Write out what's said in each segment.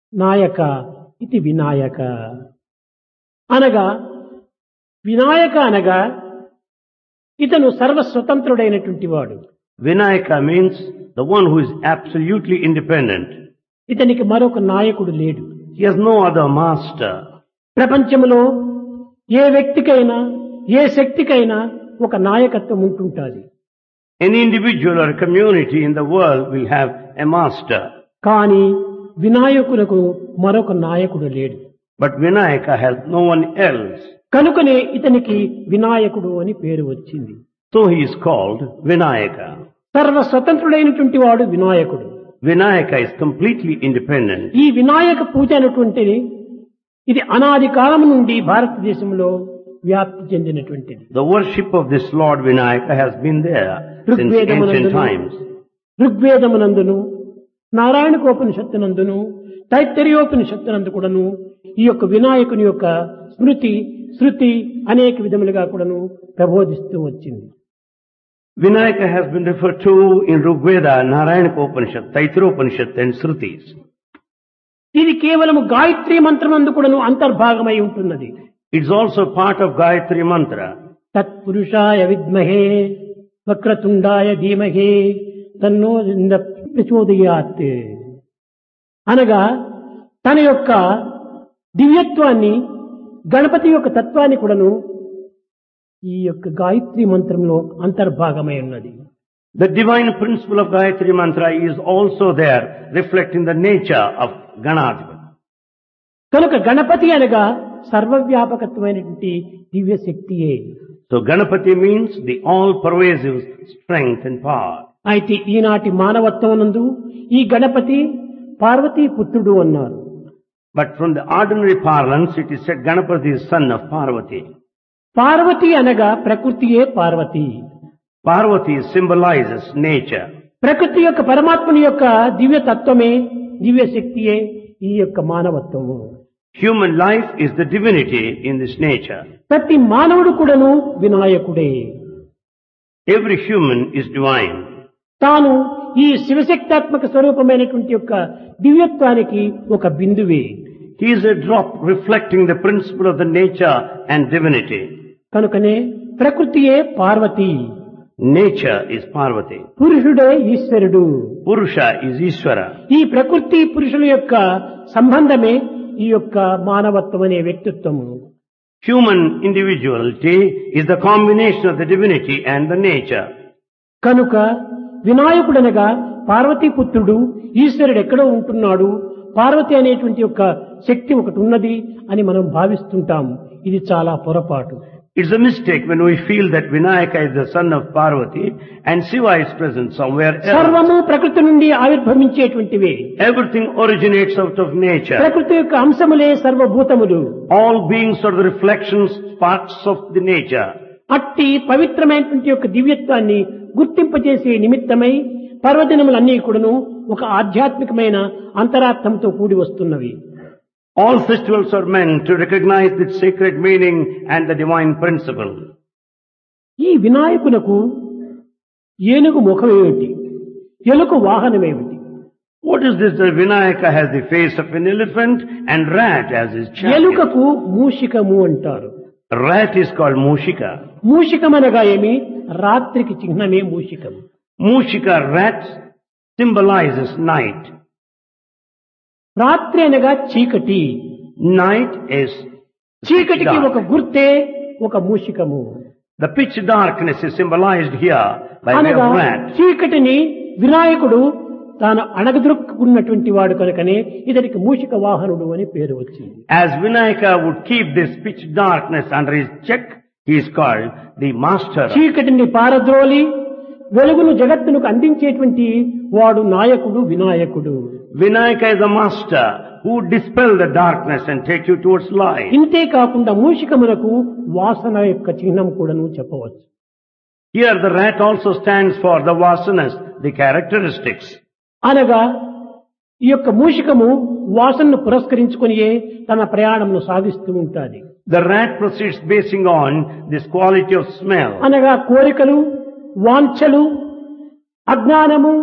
నాయక ఇది వినాయక అనగా వినాయక అనగా ఇతను సర్వస్వతంత్రుడైనటువంటి వాడు. Vinayaka means the one who is absolutely independent. ఇతనికి మరొక నాయకుడు లేడు. He has no other master. ప్రపంచంలో ఏ వ్యక్తికైనా ఏ శక్తికైనా ఒక నాయకత్వం ఉంటుంటుంది. Any individual or community in the world will have a master. కానీ వినాయకులకు మరొక నాయకుడు లేడు. But Vinayaka has no one else. కనుకనే ఇతనికి వినాయకుడు అని పేరు వచ్చింది. So he is called Vinayaka. సర్వ స్వతంత్రుడైనటువంటి వాడు వినాయకుడు. Vinayaka is completely independent. ఈ వినాయక పూజ అనేటువంటిది ఇది అనాది కాలం నుండి భారతదేశంలో వ్యాప్తి చెందినటువంటిది. The worship of this Lord Vinayaka has been there since ancient times. ఋగ్వేదమునందును నారాయణకోపనిషత్తునందును తైత్తరీయోపనిషత్తునందు కూడాను ఈ యొక్క వినాయకుని యొక్క స్మృతి శృతి అనేక విధములుగా కూడాను ప్రబోధిస్తూ వచ్చింది. Vinayaka has been referred to in Rigveda, Narayana-upanishad, Taittiriyopanishad and Shrutis. ఇది కేవలము గాయత్రీ మంత్రమందు కూడాను అంతర్భాగమై ఉంటున్నది. It's also part of Gayatri Mantra. తత్పురుషాయ విద్మహే వక్రతుండాయ ధీమహే తన్నో ప్రచోదయాత్ అనగా తన యొక్క దివ్యత్వాన్ని గణపతి యొక్క తత్వాన్ని కూడాను ఈ యొక్క గాయత్రి మంత్రంలో అంతర్భాగమై ఉన్నది. The divine principle of Gayatri Mantra is also there, reflecting the nature of Ganadhava. కనుక గణపతి అనగా సర్వవ్యాపకత్వమైనటువంటి దివ్య శక్తియే. So Ganapati means the all-pervasive strength and power. అయితే ఈనాటి మానవత్వమునందు ఈ గణపతి పార్వతీ పుత్రుడు అన్నారు. But from the ordinary parlance, it is said Ganapati is son of Parvati. Parvati అనగా ప్రకృతియే Parvati. Parvati symbolizes nature. ప్రకృతి యొక్క పరమాత్మని యొక్క దివ్య తత్వమే దివ్య శక్తియే ఈ యొక్క మానవత్వము. Human life is the divinity in this nature. ప్రతి మానవుడు కూడాను వినాయకుడే. Every human is divine. తాను ఈ శివశక్తాత్మక స్వరూపమైనటువంటి యొక్క దివ్యత్వానికి ఒక బిందువే. He is a drop reflecting the principle of the nature and divinity. కనుకనే ప్రకృతియే పార్వతి. Nature is Parvati. పురుషుడే ఈశ్వరుడు. Purusha is Ishvara. ఈ ప్రకృతి పురుషుల యొక్క సంబంధమే ఈ యొక్క మానవత్వం అనే వ్యక్తిత్వము. Human individuality is the combination of the divinity and the nature. కనుక వినాయకుడనగా పార్వతీ పుత్రుడు ఈశ్వరుడు ఎక్కడో ఉంటున్నాడు, పార్వతి అనేటువంటి యొక్క శక్తి ఒకటి ఉన్నది అని మనం భావిస్తుంటాం. ఇది చాలా పొరపాటు. It's a mistake when we feel that Vinayaka is the son of Parvati and Shiva is present somewhere else. సర్వము ప్రకృతి నుండి ఆవిర్భవించేటువంటివే. Everything originates out of nature. ప్రకృతి యొక్క అంశములే సర్వభూతములు. All beings are the reflections, parts of the nature. అట్టి పవిత్రమైనటువంటి యొక్క దివ్యత్వాన్ని గుర్తింపజేసే నిమిత్తమై పర్వదినములన్నీ కూడాను ఒక ఆధ్యాత్మికమైన అంతరార్థంతో కూడి వస్తున్నవి. All festivals are meant to recognize its sacred meaning and the divine principle. ఈ వినాయకునకు ఏనుగు ముఖమేమిటి, ఎలుక వాహనమేమిటి? What is this? The Vinayaka has the face of an elephant and rat as his champion. ఎలుకకు మూషికము అంటారు. Rat is called Mushika. మూషికమనగా ఏమి? రాత్రికి చిహ్నమే మూషికం. Mushika, rat, symbolizes night. రాత్రి అనగా చీకటి. Night is చీకటికి dark. ఒక గుర్తే ఒక మూషికము. The pitch darkness is symbolized here by way అనగా of rat. చీకటిని వినాయకుడు తాను అణగదొక్కున్నటువంటి వాడు కనుకనే ఇతనికి మూషిక వాహనుడు అని పేరు వచ్చింది. As Vinayaka would keep this pitch darkness under his check, he is called the master. చీకటిని పారద్రోలి వెలుగును జగత్తునకు అందించేటువంటి వాడు నాయకుడు వినాయకుడు. Vinayaka is the master who would dispel the darkness and take you towards light. ఇంతే కాకుండా మూషికమునకు వాసన యొక్క చిహ్నం కూడాను చెప్పవచ్చు. Here the rat also stands for the vasanas, the characteristics. అనగా ఈ యొక్క మూషికము వాసనను పురస్కరించుకొనియే తన ప్రయాణమును సాగిస్తూ ఉంటాది. The rat proceeds basing on this quality of smell. అనగా కోరికలు, వాంఛలు, అజ్ఞానము,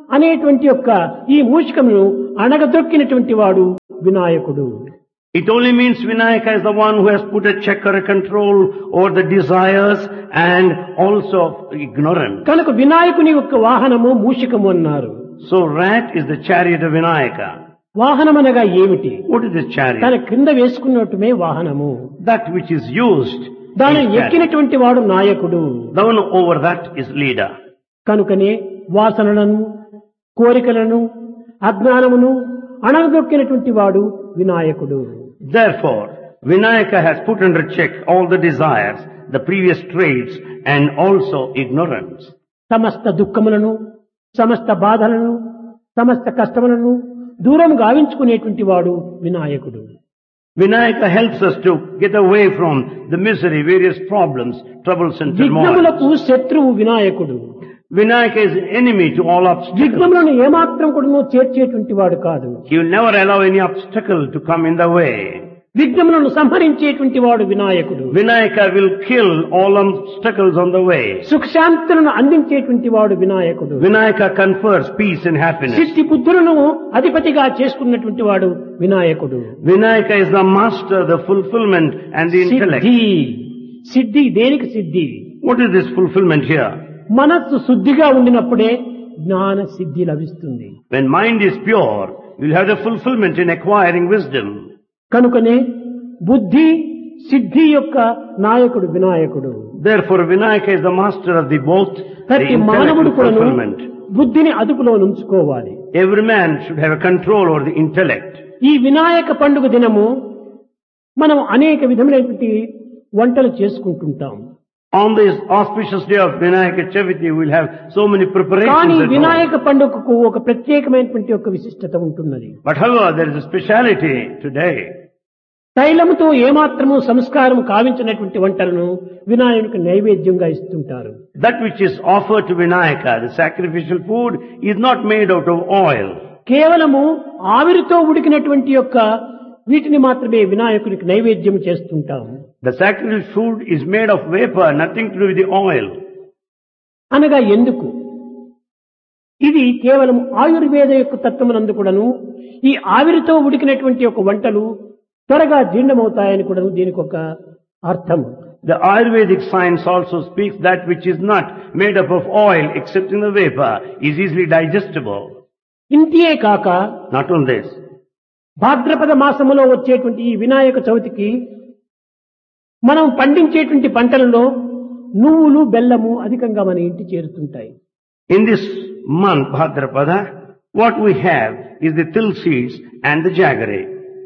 అనేటువంటి యొక్క ఈ మూషికమును అణగదొక్కినటువంటి వాడు వినాయకుడు. It only means Vinayaka is the one who has put a check or a control over the desires and also ignorance. కనుక వినాయకుని యొక్క వాహనము మూషికము అన్నారు. So rat is the chariot of Vinayaka. వాహనం అనగా ఏమిటి? What is this chariot? తన క్రింద వేసుకున్నట్టుమే వాహనము. That which is used. దాన్ని ఎక్కినటువంటి వాడు నాయకుడు. The one over that is leader. కనుకనే వాసనలను, కోరికలను, అజ్ఞానమును అణగదొక్కినటువంటి వాడు వినాయకుడు. Therefore, Vinayaka has put under check all the desires, the previous traits and also ignorance. సమస్త దుఃఖములను, సమస్త బాధలను, సమస్త కష్టములను దూరం గావించుకునేటువంటి వాడు వినాయకుడు. Vinayaka helps us to get away from the misery, various problems, troubles and విఘ్నములకు turmoil. శత్రువు వినాయకుడు. Vinayaka is enemy to all obstacles. విఘ్నములను ఏమాత్రం కూడా చేర్చేటువంటి వాడు కాదు. He will never allow any obstacle to come in the way. విఘ్నములను సంహరించేటువంటి వాడు వినాయకుడు. Vinayaka will kill all obstacles on the way. సుఖశాంతులను అందించేటువంటి వాడు వినాయకుడు. Vinayaka confers peace and happiness. సిద్ధి బుద్ధులను అధిపతిగా చేసుకున్నటువంటి వాడు వినాయకుడు. Vinayaka is the master, the fulfillment and the intellect. సిద్ధి దేనికి సిద్ధి? What is this fulfillment here? మనస్సు శుద్ధిగా ఉండినప్పుడే జ్ఞాన సిద్ధి లభిస్తుంది. When mind is pure, you will have the fulfillment in acquiring wisdom. కనుకనే బుద్ధి సిద్ధి యొక్క నాయకుడు వినాయకుడు. Therefore, Vinayaka is the master of the both, the ప్రతి intellect మానవుడు and కూడా fulfillment. బుద్ధిని అదుపులో ఉంచుకోవాలి. Every man should have a control over the intellect. ఈ వినాయక పండుగ దినము మనం అనేక విధమైనటువంటి వంటలు చేసుకుంటుంటాం. On this auspicious day of Vinayaka Chaviti, we will have so many కానీ preparations at home. వినాయక పండుగకు ఒక ప్రత్యేకమైనటువంటి ఒక విశిష్టత ఉంటున్నది. But however, there is a speciality today. తైలముతో ఏమాత్రము సంస్కారం కావించినటువంటి వంటలను వినాయకునికి నైవేద్యంగా ఇస్తుంటారు. That which is offered to Vinayaka, the sacrificial food, is not made out of oil. కేవలము ఆవిరితో ఉడికినటువంటి యొక్క వీటిని మాత్రమే వినాయకునికి నైవేద్యం చేస్తుంటాం. The sacrificial food is made of vapor, nothing to do with the oil. అనగా ఎందుకు? ఇది కేవలం ఆయుర్వేద యొక్క తత్వమునందు కూడాను ఈ ఆవిరితో ఉడికినటువంటి ఒక వంటలు త్వరగా జీర్ణమవుతాయని కూడా దీనికి ఒక అర్థం. The Ayurvedic science also speaks that which is not made up of oil except in the vapor is easily digestible. ఇంతియే కాక Not only this, భాద్రపద మాసములో వచ్చేటువంటి ఈ వినాయక చవితికి మనం పండించేటువంటి పంటలలో నువ్వులు బెల్లము అధికంగా మన ఇంటి చేరుతుంటాయి. in this month, Bhadrapada, what we have is the till seeds and the jaggery.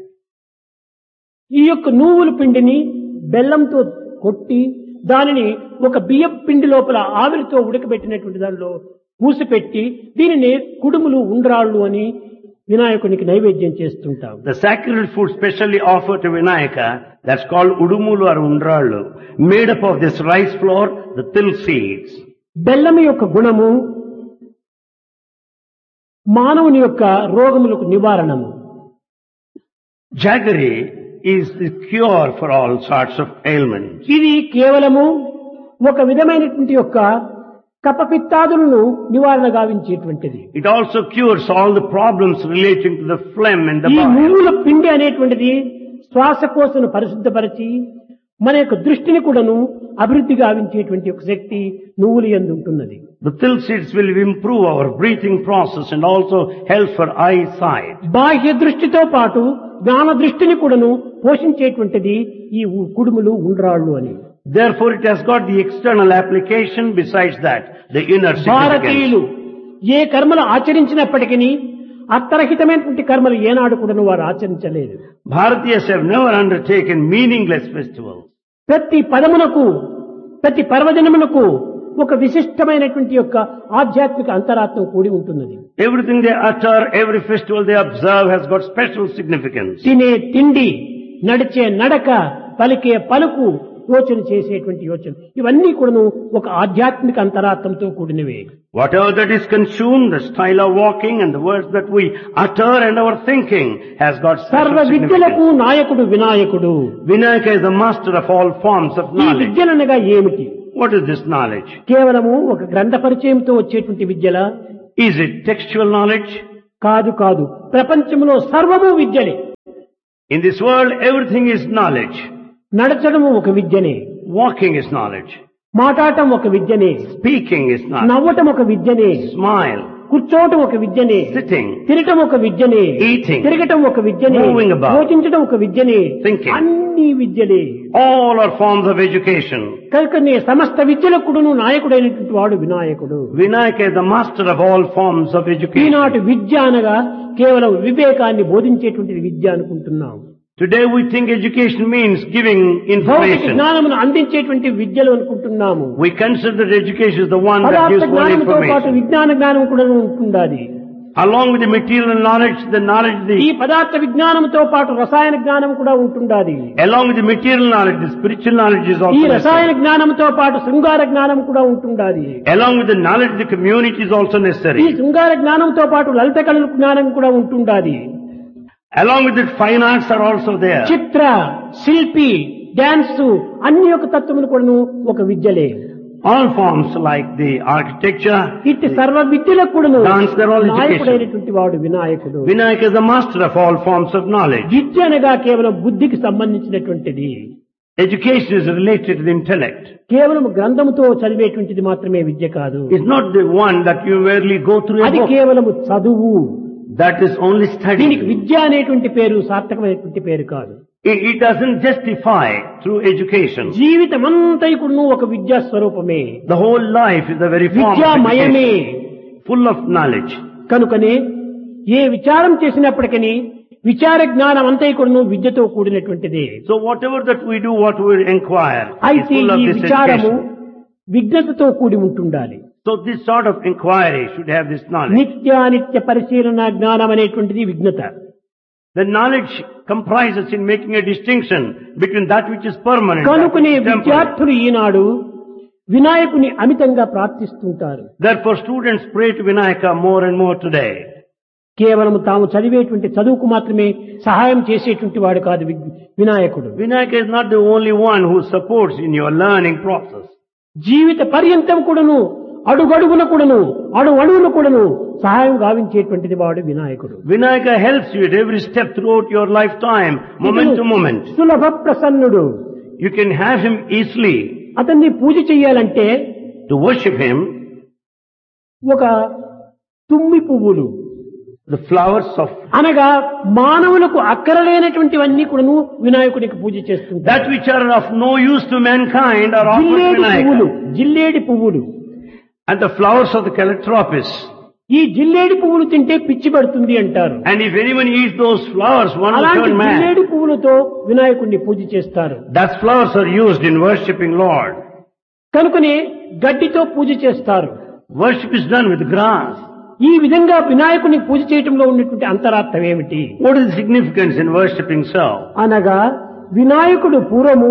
ఈ యొక్క నువ్వుల పిండిని బెల్లంతో కొట్టి దానిని ఒక బియ్యం పిండి లోపల ఆవిరితో ఉడకబెట్టినటువంటి దానిలో మూసిపెట్టి దీనిని కుడుములు ఉండ్రాళ్ళు అని వినాయకునికి నైవేద్యం చేస్తుంటాం. The sacred food specially offered to Vinayaka, that's called udumulu or undrallu, made up of this rice flour, the till seeds. బెల్లం యొక్క గుణము మానవుని యొక్క రోగములకు నివారణము. Jaggery is the cure for all sorts of ailments. ఇది కేవలము ఒక విధమైనటువంటి యొక్క కఫపిత్తాదులను నివారణ గావించేటువంటిది. It also cures all the problems relating to the phlegm and the ఈ bile. నువ్వుల పిండి అనేటువంటిది శ్వాసకోశను పరిశుద్ధపరిచి మన యొక్క దృష్టిని కూడాను అభివృద్ధి గావించేటువంటి ఒక శక్తి నువ్వులు యందు ఉంటున్నది. The till seeds will improve our breathing process and also help for eyesight. బాహ్య దృష్టితో పాటు జ్ఞాన దృష్టిని కూడాను పోషించేటువంటిది ఈ కుడుములు ఉండ్రాళ్ళు అని. Therefore it has got the external application, besides that the inner భారతీయులు significance. ఏ కర్మలు ఆచరించినప్పటికీ అర్థరహితమైనటువంటి కర్మలు ఏనాడు కూడాను వారు ఆచరించలేదు. Bharatiyas have never undertaken meaningless festivals. ప్రతి పదమునకు ప్రతి పర్వదినమునకు ఒక విశిష్టమైనటువంటి యొక్క ఆధ్యాత్మిక అంతరాత్మ కూడి ఉంటున్నది. Everything they utter, every festival they observe has got special significance. తినే తిండి, నడిచే నడక, పలికే పలుకు, యోచన చేసేటువంటి యోచన, ఇవన్నీ కూడాను ఒక ఆధ్యాత్మిక అంతరాత్మతో కూడినవే. Whatever that is consumed, the style of walking and the words that we utter and our thinking has got సర్వ special విద్యలకు significance. నాయకుడు వినాయకుడు. Vinayaka is the master of all forms of ఈ knowledge. విద్యలనగా ఏమిటి? What is this knowledge? కేవలము ఒక గ్రంథ పరిచయంతో వచ్చేటువంటి విద్యల, Is it textual knowledge? కాదు కాదు, ప్రపంచంలో సర్వము విద్యనే. In this world, everything is knowledge. నడచడము ఒక విద్యనే, Walking is knowledge. మాట్లాడటం ఒక విద్యనే, Speaking is knowledge. నవ్వటం ఒక విద్యనే, Smile. కూర్చోవటం ఒక విద్యనే, Sitting. తినటం ఒక విద్యనే, Eating. తిరగటం ఒక విద్యనే, Moving about. భోజించడం ఒక విద్యనే, Thinking. అన్ని విద్యలే. All are forms of education. కనుకనే సమస్త విద్యలకుడును నాయకుడైనటువంటి వాడు వినాయకుడు. Vinayaka is the master of all forms of education. ఈనాటి విద్య అనగా కేవలం వివేకాన్ని బోధించేటువంటి విద్య అనుకుంటున్నాం. Today we think education means giving భౌతిక information. జ్ఞానమును అందించేటువంటి విద్యలు అనుకుంటున్నాము. We consider that education is the one that పదార్థ gives more జ్ఞానంతో పాటు information. విజ్ఞాన జ్ఞానం కూడా ఉంటుండాలి. Along with the material knowledge, the knowledge, ఈ పదార్థ విజ్ఞానంతో పాటు రసాయన జ్ఞానం కూడా ఉంటుండాలి. along with the material knowledge, the spiritual knowledge is ఈ also రసాయన necessary. జ్ఞానంతో పాటు శృంగార జ్ఞానం కూడా ఉంటుండాలి. Along with the knowledge of the community is also ఈ necessary. శృంగార జ్ఞానంతో పాటు లలిత కళల జ్ఞానం కూడా ఉంటుండాలి. Along with the fine arts are also there. చిత్ర, శిల్పి, డాన్స్ అన్ని యొక్క తత్వములు కూడాను ఒక విద్యలే. All forms like the architecture, ఇట్టి సర్వ విద్యలకు కూడాను Dance, they're all education. నాయకుడైనటువంటి వాడు వినాయకుడు. Vinayaka is the master of all forms of knowledge. విద్య అనగా కేవలం బుద్ధికి సంబంధించినటువంటిది. Education is related to the intellect. కేవలం గ్రంథముతో చదివేటువంటిది మాత్రమే విద్య కాదు. It's not the one that you merely go through a అది book. కేవలము చదువు. That is only దీనికి study. విద్య అనేటువంటి పేరు సార్థకమైనటువంటి పేరు కాదు. It doesn't justify through education. జీవితమంతా కూడాను ఒక విద్యా స్వరూపమే, The whole life is a very form of విద్యామయమే. education, full of knowledge. కనుకనే ఏ విచారం చేసినప్పటికీ విచార జ్ఞానం అంతా కూడాను విద్యతో కూడినటువంటిదే. So whatever that we do, what we inquire, is అయితే full of ఈ this విచారము education. విజ్ఞతతో కూడి ఉంటుండాలి. So this sort of inquiry should have this knowledge. నిత్యానిత్య పరిశీలన జ్ఞానం అనేటువంటిది విజ్ఞత. The knowledge comprises in making a distinction between that which is permanent and that కనుకనే which is temporary. విద్యార్థులు ఈనాడు వినాయకుని అమితంగా ప్రార్థిస్తుంటారు. Therefore students pray to Vinayaka more and more today. కేవలం తాము చదివేటువంటి చదువుకు మాత్రమే సహాయం చేసేటువంటి వాడు కాదు వినాయకుడు. Vinayaka is not the only one who supports in your learning process. జీవిత పర్యంతం కూడాను అడుగడుగున కూడాను అణువున కూడాను సహాయం గావించేటువంటిది వాడు వినాయకుడు. Vinayaka helps you at every step throughout your lifetime, moment to moment. సులభ ప్రసన్నుడు. You can have him easily. అతన్ని పూజ చెయ్యాలంటే To worship him, ఒక తుమ్మి పువ్వులు the flowers of అనగా మానవులకు అక్కరలేనటువంటివన్నీ కూడాను వినాయకుడికి పూజ చేస్తుంటారు. that which are of no use to mankind are offered to జిల్లేడి పువ్వులు, Vinayaka. జిల్లేడి పువ్వులు. And the flowers of the calotropis. ఈ జిల్లేడి పువ్వులు తింటే పిచ్చి పడుతుంది అంటారు. And if anyone eats those flowers, one will అలాంటి turn mad. జిల్లేడి పువ్వులతో వినాయకుడిని పూజ చేస్తారు. That flowers are used in worshipping Lord. కనుకనే గడ్డితో పూజ చేస్తారు. Worship is done with grass. ఈ విధంగా వినాయకుడిని పూజ చేయటంలో ఉన్నటువంటి అంతరార్థం ఏమిటి What is the significance in worshipping so? అనగా వినాయకుడు పూర్వము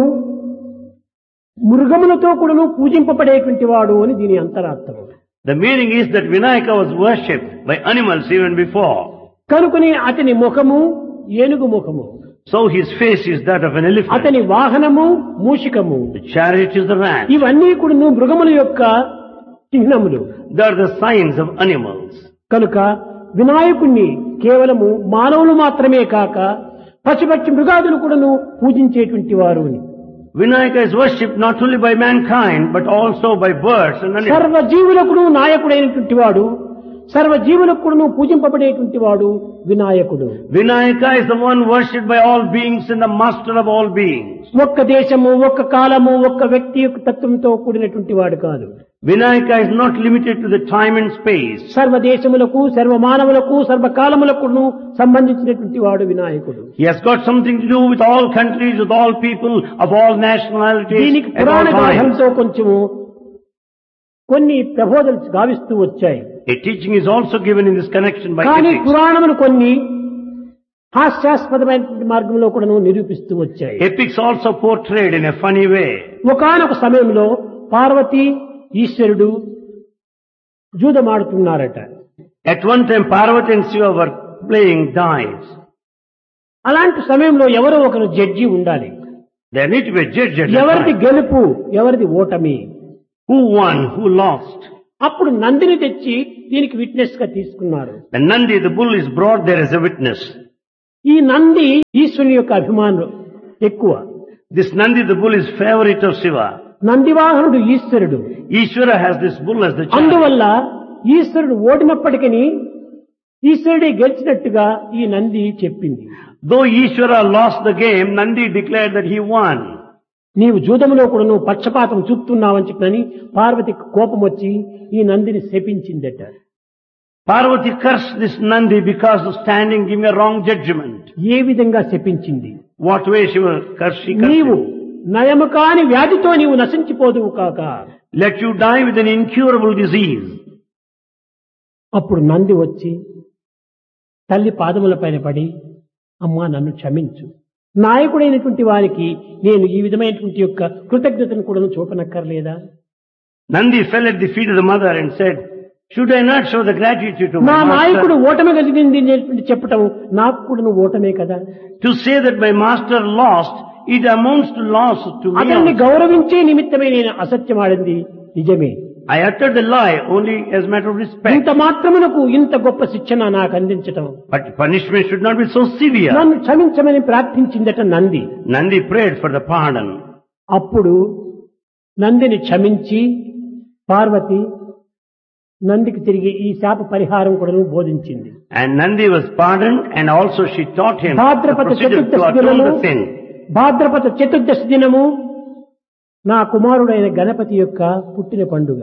మృగములతో కూడాను పూజింపబడేటువంటి వాడు అని దీని అంతరార్థం. The meaning is that Vinayaka was worshipped by animals even before. కనుకనే అతని ముఖము ఏనుగు ముఖము, So his face is that of an elephant. అతని వాహనము మూషికము. The chariot is the rat. ఇవన్నీ కూడాను మృగముల యొక్క చిహ్నములు. They are the signs of animals. కనుక వినాయకుణ్ణి కేవలము మానవులు మాత్రమే కాక పశుపక్షి మృగాదులు కూడాను పూజించేటువంటి వారు అని. Vinayaka is worshipped not only by mankind but also by birds and animals. సర్వజీవులకు నాయకుడైనటువంటి వాడు, సర్వజీవులకు కూడాను పూజింపబడేటువంటి వాడు వినాయకుడు. Vinayaka is the one worshipped by all beings and the master of all beings. ఒక్క దేశము, ఒక్క కాలము, ఒక్క వ్యక్తి యొక్క తత్వంతో కూడినటువంటి వాడు కాదు. Vinayaka is not limited to the time and space. సర్వదేశములకు, సర్వమానవులకు, సర్వకాలములకు సంబంధించినటువంటి వాడు వినాయకుడు. He has got something to do with all countries, with all people, of all nationalities, దీనికి at all పురాణ times. గ్రంథంతో కొంచెము కొన్ని ప్రబోధలు గావిస్తూ వచ్చాయి. A teaching is also given in this connection by కానీ ethics. పురాణములు కొన్ని హాస్యాస్పదమైనటువంటి మార్గంలో కూడా నిరూపిస్తూ వచ్చాయి. Epics also portrayed in a funny way. ఒకానొక సమయంలో పార్వతి ఈశ్వరుడు జూదమాడుతున్నారట. At one time Parvati and Shiva were playing dice. అలాంటి సమయంలో ఎవరో ఒకరు జడ్జి ఉండాలి. There need to be a judge at that ఎవరిది time. గెలుపు, ఎవరిది ఓటమి Who won, who lost. అప్పుడు నందిని తెచ్చి దీనికి విట్నెస్ గా తీసుకున్నారు. The Nandi, the bull, is brought there as a witness. ఈ నంది ఈశ్వరుని యొక్క అభిమానం ఎక్కువ. This Nandi, the bull, is favorite of Shiva. నందివాహనుడు ఈశ్వరుడు. Ishvara has this bull as the child. అందువల్ల ఈశ్వరుడు ఓడినప్పటికీ ఈశ్వరుడే గెలిచినట్టుగా ఈ నంది చెప్పింది. Though Ishvara lost the game, Nandi declared that he won. నీవు జూదములో కూడా నువ్వు పక్షపాతం చూపుతున్నావని చెప్పని పార్వతికి కోపం వచ్చి ఈ Nandini శపించిందట. Parvati cursed this Nandi because of standing giving a wrong judgment. ఏ విధంగా శపించింది? What way she cursed నీవు him? నయము కాని వ్యాధితో నీవు నశించిపోదువు కాక. Let you die with an incurable disease. అప్పుడు నంది వచ్చి తల్లి పాదముల పైన పడి, అమ్మా నన్ను క్షమించు, నాయకుడైనటువంటి వారికి నేను ఈ విధమైనటువంటి యొక్క కృతజ్ఞతను కూడా చూపనక్కర్లేదా? Nandi fell at the feet of the mother and said, should I not show the gratitude to నా my నాయకుడు master? ఓటమి కలిగింది అనేటువంటి చెప్పటం నాకు కూడా ఓటమే కదా. To say that my master lost, it amounts to loss to me అతన్ని also. గౌరవించే నిమిత్తమే నేను అసత్యం ఆడింది నిజమే. I uttered the lie only as a matter of respect. ఇంత మాత్రమునకు ఇంత గొప్ప శిక్షణ నాకు అందించటం, But punishment should not be so severe. నన్ను క్షమించమని ప్రార్థించిందట Nandi. Nandi prayed for the pardon. అప్పుడు నందిని క్షమించి పార్వతి నందికి తిరిగి ఈ శాప పరిహారం కూడా బోధించింది. And Nandi was pardoned, and also she taught him the Bhadrapada procedure to Chaturdashi atone దినము the sin. భాద్రపద చతుర్దశి దినము నా కుమారుడైన గణపతి యొక్క పుట్టిన పండుగ.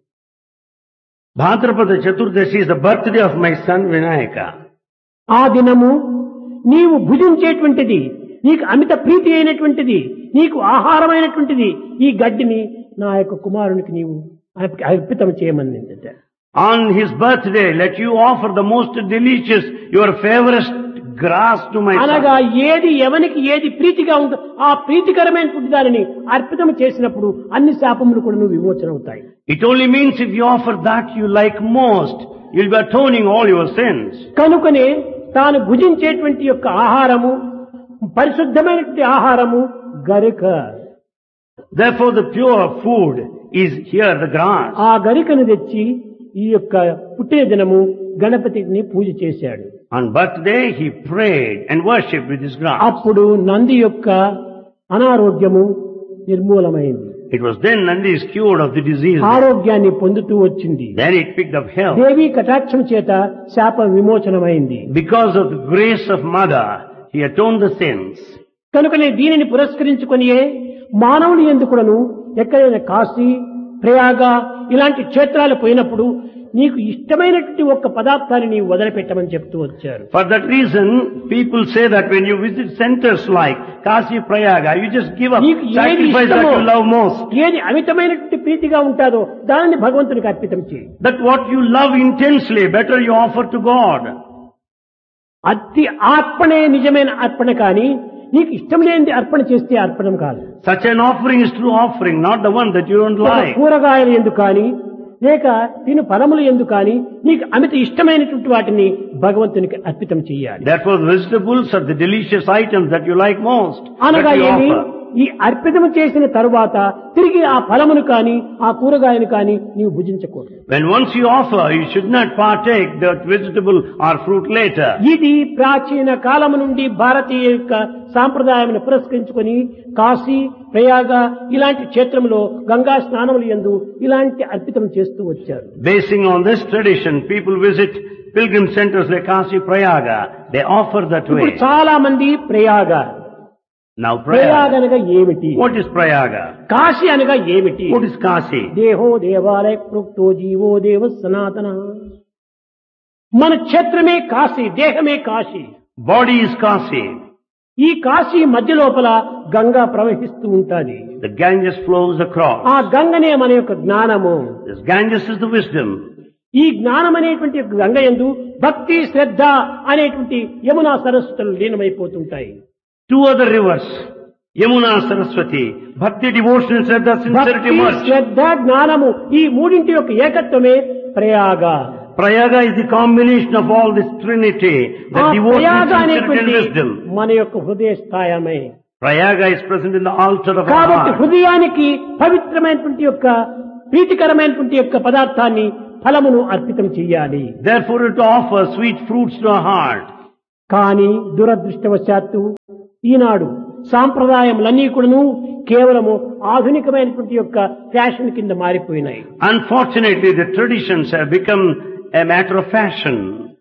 Bhadrapada Chaturdashi is the birthday of my son Vinayaka. ఆ దినము నీవు భుజించేటువంటిది, నీకు అమిత ప్రీతి అయినటువంటిది, నీకు ఆహారమైనటువంటిది ఈ గడ్డిని నా యొక్క కుమారునికి నీవు అర్పితం చేయమనిందట. On his birthday, let you offer the most delicious, your favorite grass to my అనగా son. ఏది ఎవనికి ఏది ప్రీతిగా ఉందో ఆ ప్రీతికరమైనటువంటి దానిని అర్పితం చేసినప్పుడు అన్ని శాపములు కూడా నువ్వు విమోచన అవుతాయి. It only means if you offer that you like most, you'll be atoning all your sins. కనుకనే తాను భుజించేటువంటి యొక్క ఆహారము పరిశుద్ధమైనటువంటి ఆహారము గరిక. Therefore the pure food is here, the grass. ఆ గరికను తెచ్చి ఈ యొక్క పుట్టిన దినము గణపతిని పూజ చేశాడు. On birthday, he prayed and worshipped with his grass. అప్పుడు నంది యొక్క అనారోగ్యము నిర్మూలమైంది. It was then Nandi is cured of the disease. ఆరోగ్యాన్ని పొందుతూ వచ్చింది. Then it picked up health. దేవి కటాక్షం చేత శాప విమోచనమైంది. Because of the grace of Mother, he atoned the sins. కనుకనే దీనిని పురస్కరించుకొనియే మానవుని ఎందుకును ఎక్కడైనా కాశీ, ప్రయాగ ఇలాంటి క్షేత్రాలు పోయినప్పుడు నీకు ఇష్టమైనటువంటి ఒక్క పదార్థాన్ని నీవు వదిలిపెట్టమని చెప్తూ వచ్చారు. For that reason, people say that when you visit centers like Kashi, Prayaga, you just give up, నీకు ఏది sacrifice that ఇష్టమో, you love most. ఏది అమితమైనటువంటి ప్రీతిగా ఉంటాదో దానిని భగవంతునికి అర్పితం చేయి. That what you love intensely, better you offer to God. అతి అర్పణే నిజమైన అర్పణ కానీ నీకు ఇష్టం లేనిది అర్పణ చేస్తే అర్పణం కాదు. Such an offering is true offering, not the one that you don't like. కూరగాయలు ఎందుకు కానీ లేక తిను ఫలములు ఎందుకు కానీ నీకు అమిత ఇష్టమైనటువంటి వాటిని భగవంతునికి అర్పితం చేయాలి. Therefore, the vegetables are the delicious items that you like most. అనగా that you ఏమి offer. ఈ అర్పితం చేసిన తరువాత తిరిగి ఆ ఫలమును కానీ ఆ కూరగాయను కానీ నీవు భుజించకూడదు. When once you offer, you should not partake that vegetable or fruit later. ఇది ప్రాచీన కాలము నుండి భారతీయ యొక్క సాంప్రదాయమును పురస్కరించుకొని కాశీ, ప్రయాగ ఇలాంటి క్షేత్రంలో గంగా స్నానములు యందు ఇలాంటి అర్పితం చేస్తూ వచ్చారు. Basing on this tradition, people visit pilgrim centers like Kashi, Prayaga. They offer that ఇప్పుడు way. చాలా మంది ప్రయాగ, Now ప్రయాగ Prayaga. అనగా ఏమిటి, What is Prayaga? కాశీ అనగా ఏమిటి? What is Kashi? దేహో దేవాలయ ప్రోక్తో జీవో దేవ సనాతన. మన క్షేత్రమే కాశీ, దేహమే కాశీ. Body is Kashi. ఈ కాశీ మధ్య లోపల గంగా ప్రవహిస్తూ ఉంటాది. The Ganges flows across. ఆ గంగనే మన యొక్క జ్ఞానము. This Ganges is the wisdom. ఈ జ్ఞానం అనేటువంటి గంగ యందు భక్తి, శ్రద్ధ అనేటువంటి Yamuna సరస్వతులు లీనమైపోతుంటాయి. Two other rivers, Yamuna, Saraswati, Bhakti, devotion, Shraddha, sincerity భక్తి, merge. శ్రద్ధ, జ్ఞానము ఈ మూడింటి యొక్క ఏకత్వమే Prayag. Prayaga is the combination of all this trinity, the ఆ devotion, ప్రయాగ sincerity and అనేటువంటి wisdom. మన యొక్క హృదయ స్థాయమే. Prayaga is present in the altar of our కాబట్టి heart. హృదయానికి పవిత్రమైనటువంటి యొక్క ప్రీతికరమైనటువంటి యొక్క పదార్థాన్ని ఫలమును అర్పితం చెయ్యాలి. Therefore to offer sweet fruits to our heart. కానీ దురదృష్టవశాత్తు ఈనాడు సాంప్రదాయములన్నీ కూడాను కేవలము ఆధునికమైనటువంటి యొక్క ఫ్యాషన్ కింద మారిపోయినాయి. Unfortunately, the traditions have become a matter of fashion.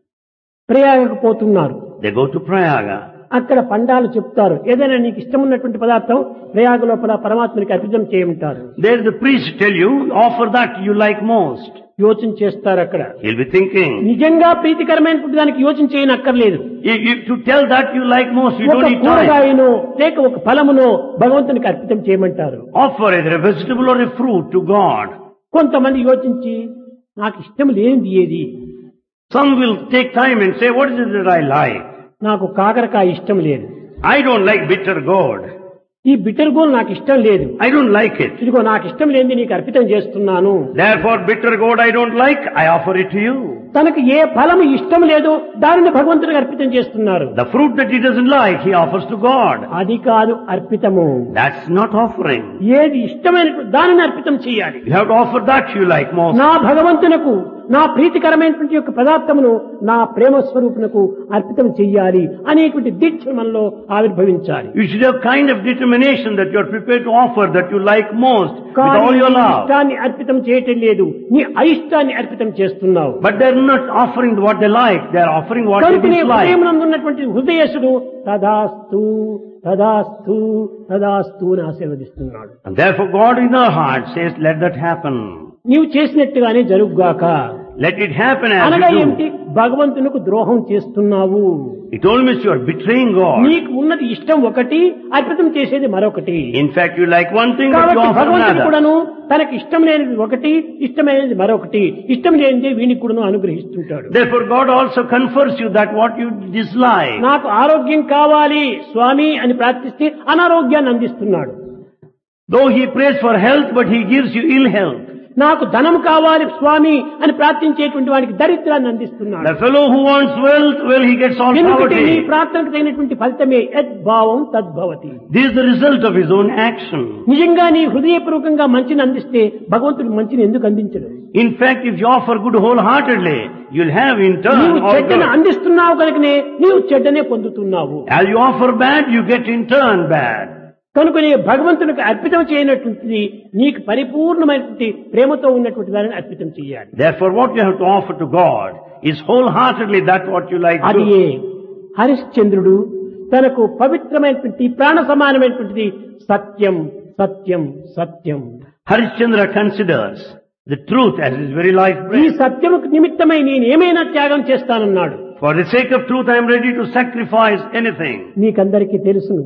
ప్రయాగకు పోతున్నారు. They go to Prayaga. అక్కడ పండాలు చెప్తారు, ఏదైనా నీకు ఇష్టం ఉన్నటువంటి పదార్థం ప్రయాగ లోపల పరమాత్మనికి అర్పితం చేయమంటారు. There the priest tell you, offer that you like most. యోచన చేస్తారు అక్కడ. He'll be thinking. నిజంగా ప్రీతికరమైనటువంటి దానికి యోచన చేయనక్కర్లేదు. If to tell that you like most, you don't need time. కూరగాయను లేక ఒక ఫలమును భగవంతునికి అర్పితం చేయమంటారు. Offer either a vegetable or a fruit to God. కొంతమంది యోచించి నాకు ఇష్టం లేనిది ఏది? Some will take time and say, what is it that I like? నాకు కాకరకాయ ఇష్టం లేదు. I don't like bitter gourd. ఈ బిటర్ గోల్ నాకు ఇష్టం లేదు. I don't like it. ఇదిగో నాకు ఇష్టం లేనిది నీకు అర్పితం చేస్తున్నాను. Therefore bitter gourd I don't like, I offer it to you. తనకు ఏ ఫలము ఇష్టం లేదో దానిని భగవంతుడికి అర్పితం చేస్తున్నారు. The fruit that he doesn't like, he offers to God. అది కాదు అర్పితము. That's not offering. ఏది ఇష్టమైన దానిని అర్పితం చేయాలి. You have to offer that you like most. నా భగవంతునకు నా ప్రీతికరమైనటువంటి యొక్క పదార్థమును నా ప్రేమ స్వరూపునకు అర్పితం చెయ్యాలి అనేటువంటి దీక్ష మనలో ఆవిర్భవించాలి. You should have kind of determination that you are prepared to offer that you like most with all your love. ఇష్టాన్ని అర్పితం చేయటం లేదు, నీ అయిష్టాన్ని అర్పితం చేస్తున్నావు. But they are not offering what they like, they are offering what they dislike. హృదయమునందున్నటువంటి హృదయేశుడు తదాస్తు తదాస్తు తదాస్తు అని ఆశీర్వదిస్తున్నాడు. And therefore God in our heart says, let that happen. నీవు చేసినట్టుగానే జరుగుగాక. Let it happen as అనగా you ఏమిటి? do. భగవంతునికి ద్రోహం చేస్తున్నావు. It all means you are betraying God. నీకు ఉన్నది ఇష్టం ఒకటి, అర్పితం చేసేది మరొకటి. In fact, you like one thing but you కాబట్టి offer భగవంతుడు another. కూడాను తనకి ఇష్టం లేనిది ఒకటి, ఇష్టమైనది మరొకటి, ఇష్టం లేనిదే వీనికి కూడాను అనుగ్రహిస్తుంటాడు. Therefore God also confers you that what you dislike. నాకు ఆరోగ్యం కావాలి స్వామి అని ప్రార్థిస్తే అనారోగ్యాన్ని అందిస్తున్నాడు. Though he prays for health, but he gives you ill health. నాకు ధనం కావాలి స్వామి అని ప్రార్థించేటువంటి వాడికి దరిద్రాన్ని అందిస్తున్నాడు. The fellow who wants wealth, well, he gets all ఎందుకంటే నీ poverty. ప్రార్థనకు తగినటువంటి ఫలితమే యద్భావం తద్భవతి. This is the result of his own action. నిజంగా నీ హృదయపూర్వకంగా మంచిని అందిస్తే భగవంతుడు మంచిని ఎందుకు అందించడు? In fact, if you offer good wholeheartedly, you'll have in turn నీవు all చెడ్డను good. అందిస్తున్నావు కనుకనే నీవు చెడ్డనే పొందుతున్నావు. As you offer bad, you get in turn bad. కనుక నీ భగవంతునికి అర్పితం చేయనటువంటిది నీకు పరిపూర్ణమైనటువంటి ప్రేమతో ఉన్నటువంటి దానిని అర్పితం చేయాలి. Therefore, what you have to offer to God is wholeheartedly that what you like to అది do. హరిశ్చంద్రుడు తనకు పవిత్రమైనటువంటి ప్రాణ సమానమైనటువంటిది సత్యం సత్యం సత్యం. Harishchandra considers the truth as his very life ఈ breath. సత్యముకు నిమిత్తమై నేనేమైనా త్యాగం చేస్తానన్నాడు. For the sake of truth, I am ready to sacrifice anything. నీకందరికీ తెలుసును,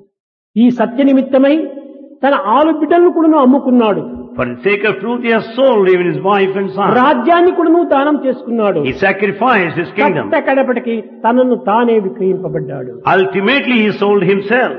ఈ సత్య నిమిత్తమై తన 6 బిడ్డలను కూడా అమ్ముకున్నాడు. For the sake of truth, he has sold even his wife and son. రాజ్యాన్ని కూడా దానం చేసుకున్నాడు. He sacrificed his kingdom. కడపటికి తనను తానే విక్రయింపబడ్డాడు. Ultimately, he sold himself.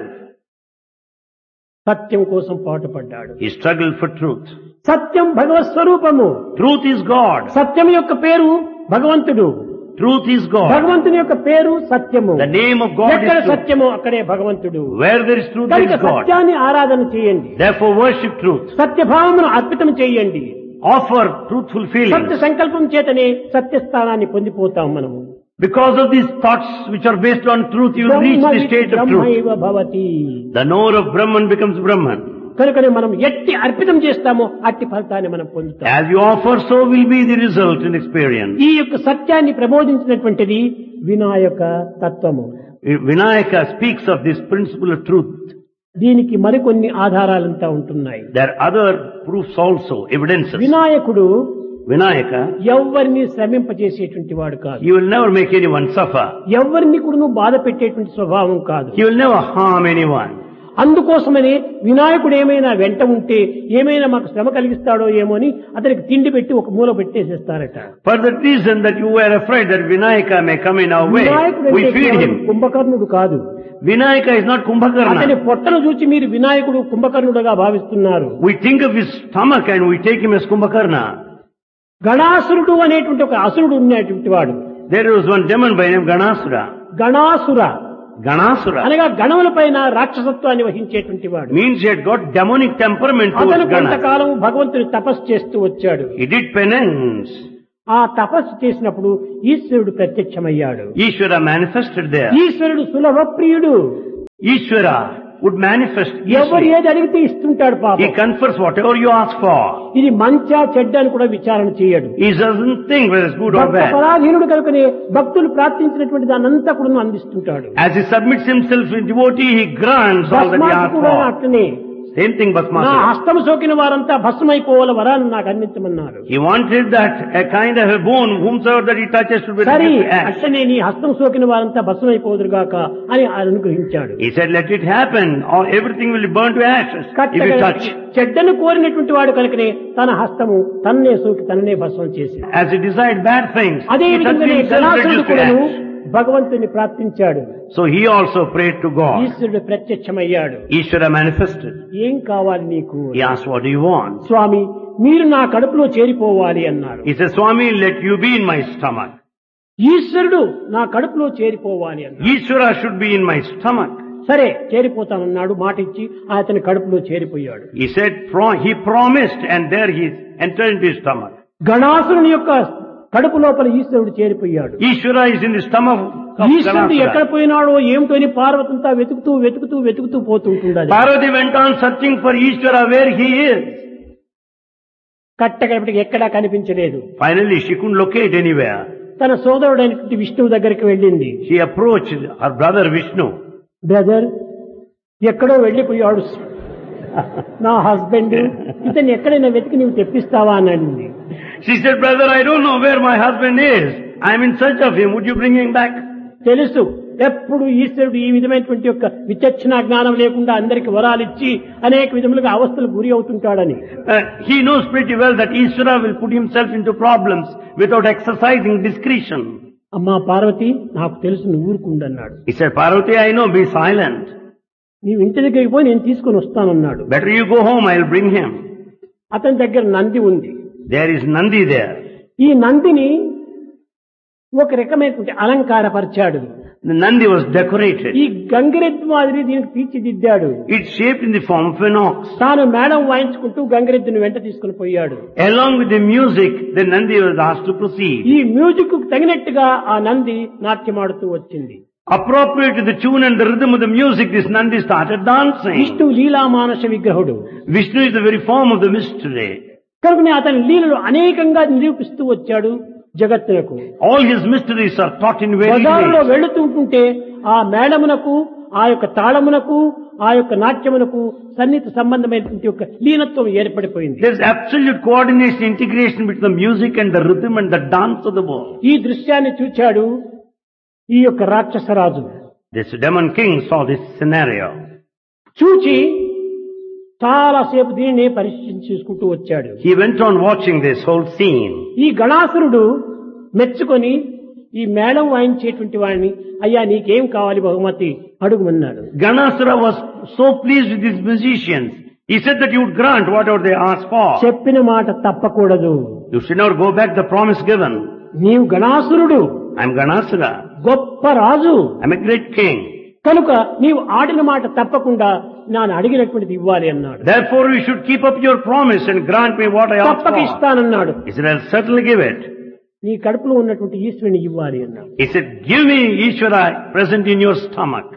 సత్యం కోసం పాటుపడ్డాడు. He struggled for truth. సత్యం భగవత్ స్వరూపము. Truth is God. సత్యం యొక్క పేరు భగవంతుడు. Truth is God. భగవంతుని యొక్క పేరు సత్యము. The name of God ఎక్కడ is truth. సత్యము అక్కడే భగవంతుడు. Where there is truth, there కనుక is God. సత్యాన్ని ఆరాధన చేయండి. Therefore, worship truth. సత్యభావమును అర్పితం చేయండి. Offer truthful సత్య feelings. సంకల్పం చేతనే సత్యస్థానాన్ని పొందిపోతాం మనము. Because of these thoughts which are based on truth, you will reach the state of truth. బ్రహ్మైవ Bhavati. The knower of Brahman becomes Brahman. కనుకనే మనం ఎట్టి అర్పితం చేస్తామో అట్టి ఫలితాన్ని మనం పొందుతాం. As you offer, so will be the result in experience. ఈ యొక్క సత్యాన్ని ప్రబోధించినటువంటిది వినాయక తత్వము. Vinayaka speaks of this principle of truth. దీనికి మరికొన్ని ఆధారాలంతా ఉంటున్నాయి. There are other proofs also, evidences. వినాయకుడు Vinayaka, ఎవ్వరిని శ్రమింపజేసేటువంటి వాడు కాదు. he will never make anyone suffer. ఎవ్వరిని కూడా బాధ పెట్టేటువంటి స్వభావం కాదు. He will never harm anyone. అందుకోసమని వినాయకుడు ఏమైనా వెంట ఉంటే ఏమైనా మాకు శ్రమ కలిగిస్తాడో ఏమో అని అతనికి తిండి పెట్టి ఒక మూల పెట్టేసేస్తారట. For the reason that you were afraid that Vinayaka may come in our way, వినాయకుడు we feed అంటే him. కుంభకర్ణుడు కాదు. Vinayaka is not అతని Kumbhakarna. పొట్టను చూచి మీరు వినాయకుడు కుంభకర్ణుడుగా భావిస్తున్నారు. We think of his stomach and we take him as Kumbhakarna. గణాసురుడు అనేటువంటి ఒక అసురుడు ఉన్నటువంటి వాడు. There was one demon by name Ganasura. గణాసుర Ganasura అనగా గణముల పైన రాక్షసత్వాన్ని వహించేటువంటి వాడు. means he had got demonic temperament అతను towards Ganas. కొంతకాలం భగవంతుని తపస్సు చేస్తూ వచ్చాడు. He did penance. ఆ తపస్సు చేసినప్పుడు ఈశ్వరుడు ప్రత్యక్షమయ్యాడు. Ishvara manifested there. ఈశ్వరుడు సులభ ప్రియుడు. Ishvara would manifest ఎవరు easily. ఏది అడిగితే ఇస్తుంటాడు He పాపం. confers whatever you ask for. ఇది మంచా చెడ్డ అని కూడా విచారణ చేయడు. He doesn't think whether it's good or Bhakta bad. పరాధీనుడు కనుకనే భక్తులు ప్రార్థించినటువంటి దానంతా కూడా అందిస్తుంటాడు. As he submits himself in devotee, he grants all that he భస్మాసు asks కూడా for. అట్లనే Same thing నా Bhasmasura. హస్తము సోకిన వారంతా భస్మైపోవాల వరాన్ని నాకు అందించమన్నారు. He wanted that a kind of a boon, whomsoever that he touches should be సరే reduced to ash. అట్లనే నీ హస్తం సోకిన వారంతా భస్మైపోదురుగాక అని అనుగ్రహించాడు. He said, let it happen, or everything will be burned to ashes if you touch. చెడ్డను కోరినటువంటి వాడు కనుకనే తన హస్తము తన్నే సోకి తననే భస్మం చేసి As he desired bad things, అదే he touched విధంగానే himself గణాసురుడు reduced to కూడాను ash. భగవంతుని ప్రార్థించాడు. So he also prayed to God. ఈశ్వరుడు ప్రత్యక్షమయ్యాడు. Ishvara manifested. ఏం కావాలి నీకు? He asked, what do you want? స్వామి మీరు నా కడుపులో చేరిపోవాలి అన్నారు. He said, Swami, let you be in my stomach. ఈశ్వరుడు నా కడుపులో చేరిపోవాలి అన్నాడు. Ishvara should be in my stomach. సరే చేరిపోతానన్నాడు. మాట ఇచ్చి అతని కడుపులో చేరిపోయాడు. He said, he promised, and there he entered into his stomach. గణాసురుని యొక్క కడుపు లోపల ఈశ్వరుడు చేరిపోయాడు. Ishvara is in the stomach of ఈశ్వరుడు ఎక్కడ Ganasura. పోయినాడో ఏమిటో అని పార్వతంతా వెతుకుతూ పోతుంటుండాలి. Parvati went on searching for Ishvara where he is. కట్టకడపటికి ఎక్కడా కనిపించలేదు. Finally, she couldn't locate anywhere. తన సోదరుడైనటువంటి విష్ణువు దగ్గరికి వెళ్ళింది. She approached her brother Vishnu. Brother ఎక్కడో వెళ్ళిపోయాడు నా హస్బెండ్, ఇతన్ని ఎక్కడైనా వెతికి నీవు తెప్పిస్తావా అని అడిగింది. She said, brother, I don't know where my husband is. I am in search of him. Would you bring him back? తెలుసు ఎప్పుడు ఈశ్వరుడు ఈ విధమైనటువంటి యొక్క విచక్షణ జ్ఞానం లేకుండా అందరికి వరాలిచ్చి అనేక విధములుగా అవస్థలు గురి అవుతుంటాడని. He knows pretty well that Ishvara will put himself into problems without exercising discretion. అమ్మా పార్వతి నాకు తెలుసు నువ్వు ఊరుకుండన్నాడు. He said, Parvati, I know, be silent. నీవు ఇంటి దగ్గరికి పోయి నేను తీసుకొని వస్తానన్నాడు. Better you go home, I'll bring him. అతని దగ్గర నంది ఉంది. There is Nandi there. ఈ నందిని ఒక రకమైనటువంటి అలంకారపరిచాడు. The Nandi was decorated. ఈ గంగిరెద్దు మాదిరి దీనికి తీర్చిదిద్దాడు. It's shaped in the form of an ox. తాను మేడం వాయించుకుంటూ గంగిరెద్దుని వెంట తీసుకుని పోయాడు. Along with the music, the Nandi was asked to proceed. ఈ మ్యూజిక్ కు తగినట్టుగా ఆ నంది నాట్యమాడుతూ వచ్చింది. Appropriate to the tune and the rhythm of the music, this Nandi started dancing. Vishnu Leela Manasa విగ్రహుడు Vishnu is the very form of the mystery. కనుకనే అతని లీలలు అనేకంగా నిరూపిస్తూ వచ్చాడు జగత్తులకు. All his mysteries are taught in various బజారులో ways. వెళుతుంటుంటే ఆ మేళమునకు ఆ యొక్క తాళమునకు ఆ యొక్క నాట్యమునకు సన్నిహిత సంబంధమైనటువంటి యొక్క లీనత్వం ఏర్పడిపోయింది. There is absolute coordination, integration between the music and the rhythm and the dance of the world. ఈ దృశ్యాన్ని చూచాడు ఈ యొక్క రాక్షసరాజు. This demon king saw this scenario. చూచి చాలాసేపు దీనిని పరిశీలించుకుంటూ వచ్చాడు. He went on watching this whole scene. ఈ గణాసురుడు మెచ్చుకొని ఈ మేళం వాయించేటువంటి వాడిని అయ్యా నీకేం కావాలి బహుమతి అడుగుమన్నాడు. Ganasura was so pleased with these musicians. He said that you would grant whatever they ask for. చెప్పిన మాట తప్పకూడదు. You should not go back the promise given. నీవు గణాసురుడు, I am Ganasura. గొప్ప రాజు I am a great king. కనుక నీవు ఆడిన మాట తప్పకుండా నేను అడిగినటువంటిది ఇవ్వాలి అన్నాడు. Therefore you should keep up your promise and grant me what I ask తప్పక for. ఇస్తానన్నాడు. He said, I'll certainly give it. నీ కడుపులో ఉన్నటువంటి ఈశ్వరుని ఇవ్వాలి అన్నాడు. He said, give me Ishvara present in your stomach.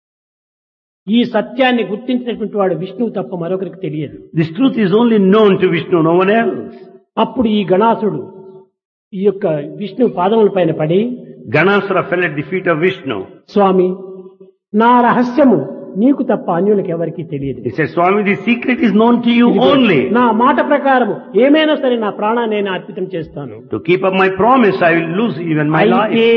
ఈ సత్యాన్ని గుర్తించినటువంటి వాడు విష్ణువు తప్ప మరొకరికి తెలియదు. This truth is only known to Vishnu, no one else. అప్పుడు ఈ గణాసుడు ఈ యొక్క విష్ణు పాదముల పైన పడి Ganasura fell at the feet of Vishnu. స్వామి నా రహస్యము నీకు తప్ప అన్యులకు ఎవరికీ తెలియదు. He said, Swami, the secret is known to you only. నా మాట ప్రకారము ఏమైనా సరే నా ప్రాణాన్ని నేను అర్పితం చేస్తాను. To keep up my promise, I will lose even my life. అయితే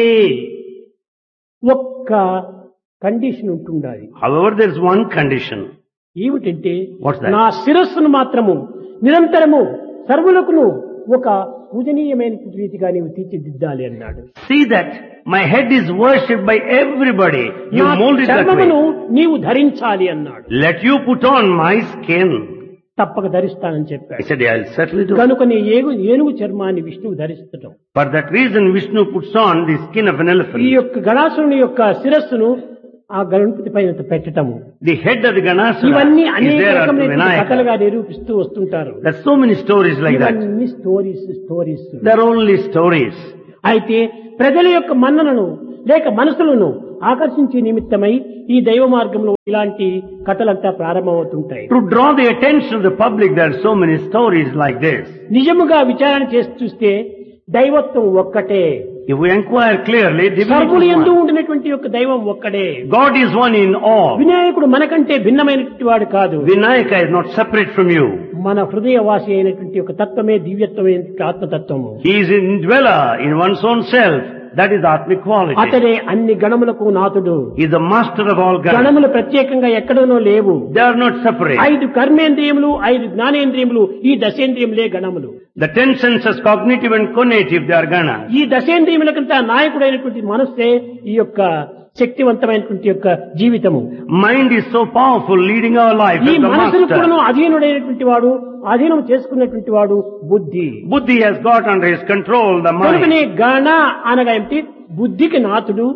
ఒక్క కండిషన్ ఉంటుండాలి. However, there is one condition. ఏమిటంటే What's that? నా శిరస్సును మాత్రము నిరంతరము సర్వులకును ఒక పూజనీయమైన రీతిగా నీవు తీర్చిదిద్దాలి అన్నాడు. See that my head is worshipped by everybody. You నా mold it that చర్మమును way. నీవు ధరించాలి అన్నాడు. Let you put on my skin. తప్పక ధరిస్తానని He చెప్పాడు. said, I'll certainly do. కనుక నీ ఏనుగు చర్మాన్ని విష్ణువు ధరిస్తటం. For that reason, Vishnu puts on the skin of an ఈ elephant. యొక్క గణాసురుని యొక్క శిరస్సును ఆ గణపతి పైన పెట్టటము, The head of the Ganasana ఇవన్నీ is అనేక there at రకమైన Vinayaka. కథలుగా నిరూపిస్తూ వస్తుంటారు. There's so many stories like that. ఇవన్నీ స్టోరీస్. They're only stories. అయితే ప్రజల యొక్క మన్ననను లేక మనసులను ఆకర్షించే నిమిత్తమై ఈ దైవ మార్గంలో ఇలాంటి కథలంతా ప్రారంభమవుతుంటాయి. To draw the attention of the public, there are so many stories like this. నిజముగా విచారణ చేసి చూస్తే దైవత్వం ఒక్కటే. If we inquire clearly, సర్వులు divinity is ఎందు one. ఉండినటువంటి యొక్క దైవం ఒక్కడే. God is one in all. వినాయకుడు మనకంటే భిన్నమైనటువంటి వాడు కాదు. Vinayaka is not separate from you. మన హృదయవాసి అయినటువంటి ఒక తత్వమే దివ్యత్వమైనటువంటి ఆత్మతత్వము. He is in dweller in one's own self. That is Atmic quality. అతడే అన్ని గణములకు నాథుడు. He is the master of all gods. గణములు ప్రత్యేకంగా ఎక్కడనో లేవు. They are not separate. 5 కర్మేంద్రియములు, 5 జ్ఞానేంద్రియములు, ఈ దశేంద్రియములే గణములు. The 10 senses, cognitive and conative, they are ganas. ఈ దశేంద్రియములకంతా నాయకుడైనటువంటి మనస్సే ఈ యొక్క శక్తివంతమైనటువంటి యొక్క జీవితము. Mind is so powerful, leading our life ఈ as the మనసును master. కూడా అధీనుడైనటువంటి వాడు, అధీనం చేసుకున్నటువంటి వాడు బుద్ధి. Buddhi has got under his control the కనుకనే mind. గణ అనగా ఏమిటి? బుద్ధికి నాథుడు,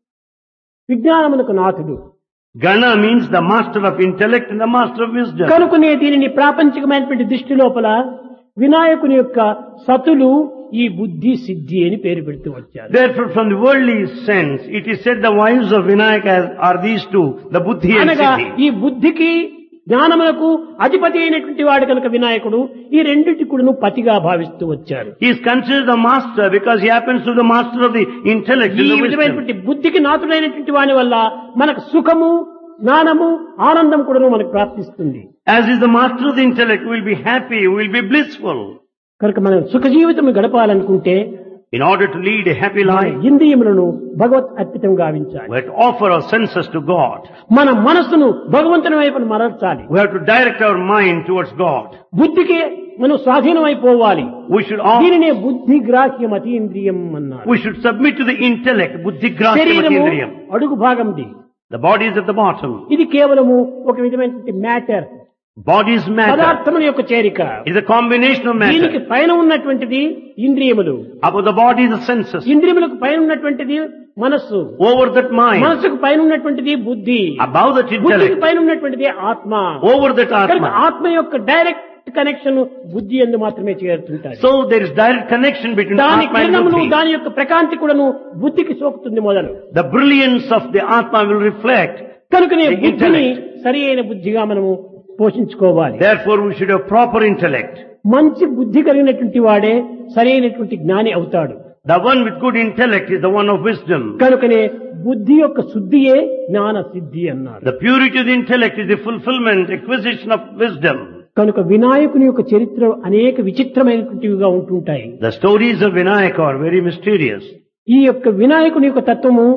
విజ్ఞానమునకు నాథుడు. Gana means the master of intellect and the master of wisdom. కనుకనే దీనిని ప్రాపంచికమైనటువంటి దృష్టి లోపల వినాయకుని యొక్క సతులు ఈ బుద్ధి సిద్ధి అని పేరు పెడుతూ వచ్చారు. Therefore, from the worldly sense, it is said the wives of Vinayaka are these two, the Buddhi and అనగా Siddhi. ఈ బుద్ధికి జ్ఞానములకు అధిపతి అయినటువంటి వాడు కనుక వినాయకుడు ఈ రెండింటి కూడా పతిగా భావిస్తూ వచ్చారు. He is considered the master because he happens to be the master of the intellect ఈ and the wisdom. విధమైనటువంటి బుద్ధికి నాథుడైనటువంటి వాని వల్ల మనకు సుఖము, జ్ఞానము, ఆనందం కూడా మనకు ప్రాప్తిస్తుంది. As is the master of the intellect, we will be happy, we will be blissful. కనుక మనం సుఖ జీవితం గడపాలనుకుంటే In order to lead a happy మన life, ఇంద్రియములను భగవత్ అర్పితం గావించాలి. we have to offer our senses to God. మన మనస్సును భగవంతుని వైపు మరల్చాలి. We have to direct our mind towards God. బుద్ధికి మనం స్వాధీనం అయిపోవాలి. We should offer, దీనినే బుద్ధి గ్రాహ్యం అతీంద్రియం అన్నారు. we should submit to the intellect, buddhi grasya శరీరము matindriyam. అడుగు భాగంది. The body is at the bottom. ఇది కేవలము ఒక విధమైనటువంటి మ్యాటర్, Body is matter. పదార్థముల యొక్క చేరిక. It is a combination of దీనికి matter. పైన ఉన్నటువంటిది ఇంద్రియములు, Above the body is the senses. ఇంద్రియములకు పైన ఉన్నటువంటిది మనస్సు, Over that mind. మనస్సుకు పైన ఉన్నటువంటిది బుద్ధి, Above that బుద్ధికి intellect. పైన ఉన్నటువంటిది ఆత్మ. Over that కనుక atma. ఆత్మ యొక్క డైరెక్ట్ కనెక్షన్ బుద్ధి యందు మాత్రమే చేరుతుంటాయి. So there is direct connection between దాని atma and కిరణములు, buddhi. దాని యొక్క ప్రకాంతి కూడాను బుద్ధికి సోకుతుంది మొదలు. The brilliance of the atma will reflect. కనుకనే The బుద్ధిని intellect. సరి అయిన బుద్ధిగా మనము పోషించుకోవాలి. Therefore we should have proper intellect. మంచి బుద్ధి కలిగినటువంటి వాడే సరైనటువంటి జ్ఞాని అవుతాడు. The one with good intellect is the one of wisdom. కనుకనే బుద్ధి యొక్క శుద్ధియే జ్ఞాన సిద్ధి అన్నారు. The purity of the intellect is the fulfillment, acquisition of wisdom. కనుక వినాయకుని యొక్క చరిత్ర అనేక విచిత్రమైనటువంటివిగా ఉంటుంటాయి. The stories of Vinayaka are very mysterious. ఈ యొక్క వినాయకుని యొక్క తత్వము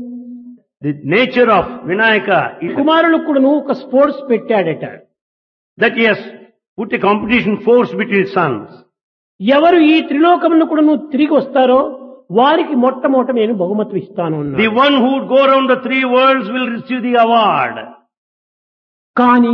The nature of Vinayaka is కుమారులకు కూడాను ఒక sports పెట్టాడట. that he has put a competition force between sons. ఎవరు ఈ త్రిలోకములను కూడాను తిరిగి వస్తారో వారికి మొట్టమొదట నేను బహుమతి ఇస్తాను The అన్నాడు. one who would go around the 3 worlds will receive the award. కానీ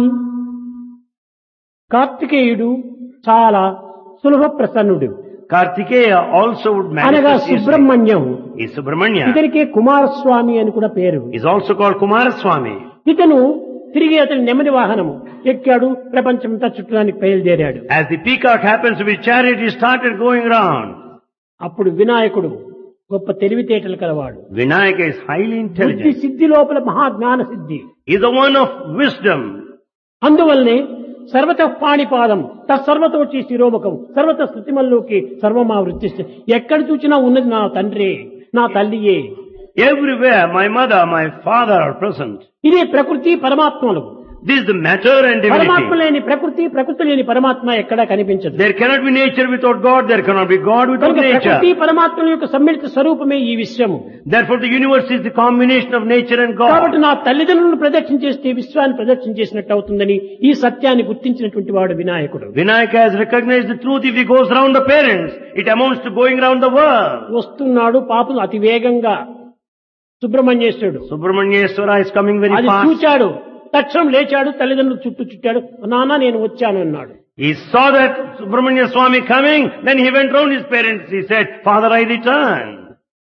కార్తికేయుడు చాలా సులభ ప్రసన్నుడు. Kartikeya also would అనగా manifest his Subrahmanyam. is Subramanya. ఇతనికి కుమారస్వామి అని కూడా పేరు. Is also called Kumaraswamy. ఇతను తిరిగి అతని నెమ్మది వాహనము ఎక్కాడు, ప్రపంచమంతా చుట్టడానికి బయలుదేరాడు. As the peacock happens to be chariot, he started going round. అప్పుడు వినాయకుడు గొప్ప తెలివితేటలు కలవాడు. Vinayaka is highly బుద్ధి intelligent. సిద్ధి లోపల మహాజ్ఞాన సిద్ధి. He is the one of wisdom. అందువల్లనే సర్వత పాణిపాదం తత్సర్వతోచి శిరోముఖం సర్వత స్థితిమల్లోకి సర్వమా వృత్తి. ఎక్కడ చూసినా ఉన్నది నా తండ్రి, నా తల్లియే. Everywhere my mother, my father are present. ఇదే ప్రకృతి పరమాత్మలు. This is the matter and పరమాత్మ divinity. లేని ప్రకృతి, ప్రకృతి లేని పరమాత్మ ఎక్కడా కనిపించదు. There cannot be nature without God. There cannot be God without కనుక ప్రకృతి nature. పరమాత్మల యొక్క సమ్మిళిత స్వరూపమే ఈ విశ్వము. Therefore the universe is the combination of nature and కాబట్టి God. నా తల్లిదండ్రులను ప్రదక్షిణ చేస్తే విశ్వాన్ని ప్రదక్షిణ చేసినట్టు అవుతుందని ఈ సత్యాన్ని గుర్తించినటువంటి వాడు వినాయకుడు. Vinayaka has recognized the truth. If he goes round the parents, it amounts to going round the world. వస్తున్నాడు పాపం అతి వేగంగా సుబ్రహ్మణ్యేశ్వరుడు. Subramanyeswara is coming very అది fast. చూచాడు, తక్షణం లేచాడు, తల్లిదండ్రులు చుట్టూ చుట్టాడు. నాన్న నేను వచ్చాను అన్నాడు. He saw that Subramanya Swami coming, then he went round his parents. He said, Father, I return.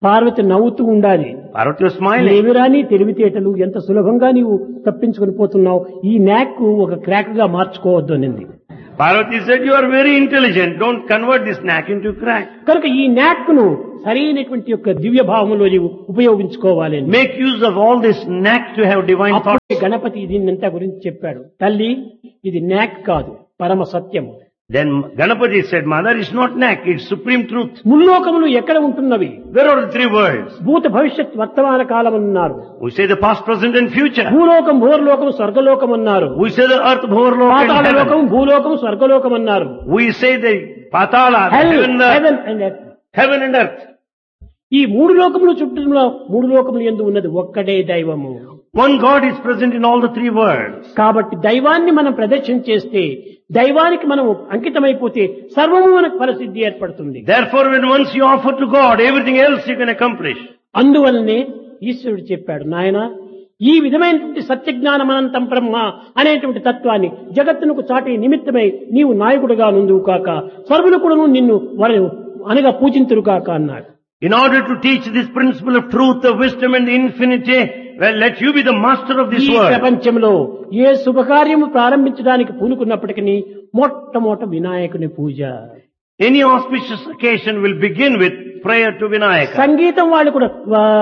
Parvati నవ్వుతూ ఉండాలి. Parvati was smiling. ఏమిరా నీ తెలివితేటలు, ఎంత సులభంగా నీవు తప్పించుకొని పోతున్నావు, ఈ నాక్ ఒక క్రాక్ గా మార్చుకోవద్దు అనింది. Parvati said, you are very intelligent. Don't convert this knack into crack. కనుక ఈ నాక్ ను సరైనటువంటి యొక్క దివ్య భావంలో నీవు ఉపయోగించుకోవాలి. Make use of all this knack to have divine thoughts. అప్పుడే గణపతి దీన్నంతా గురించి చెప్పాడు. తల్లి, ఇది నాక్ కాదు, పరమ సత్యము. Then Ganapati said, Mother, it's not knack, it's supreme truth. ముల్లోకములు ఎక్కడ ఉంటున్నవి? Where are the three worlds? భూత భవిష్యత్ వర్తమాన కాలం అన్నారు. We say the past, present and future. భూలోకం, భూర్లోకం, స్వర్గలోకం అన్నారు. We say the earth, bhurlok and Patala heaven. లోకం, భూలోకం, స్వర్గలోకం అన్నారు. We say the patala, Hell, heaven and earth. heaven and earth. ఈ మూడు లోకములు చుట్టూలో మూడు లోకములు యందు ఉన్నది ఒక్కడే దైవము. One God is present in all the three worlds. కాబట్టి దైవాన్ని మనం ప్రదర్శన చేస్తే, దైవానికి మనం అంకితమైపోతే సర్వము మనకు పరిసిద్ధి ఏర్పడుతుంది. Therefore, when once you offer to God, everything else you can accomplish. అందువల్లనే ఈశ్వరుడు చెప్పాడు, నాయనా, ఈ విధమైనటువంటి సత్యజ్ఞానమనంతం బ్రహ్మ అనేటువంటి తత్వాన్ని జగత్తునకు చాటే నిమిత్తమై నీవు నాయకుడుగా నుందువు కాక, సర్వులు కూడా నిన్ను వారు అనగా పూజింతురు కాక అన్నాడు. In order to teach this principle of truth, of wisdom and infinity, well, let you be the master of this ఈ world. ప్రపంచంలో ఏ శుభకార్యము ప్రారంభించడానికి పూనుకున్నప్పటికీ మొట్టమొదట వినాయకుని పూజ. Any auspicious occasion will begin with prayer to Vinayaka. సంగీతం వాళ్ళు కూడా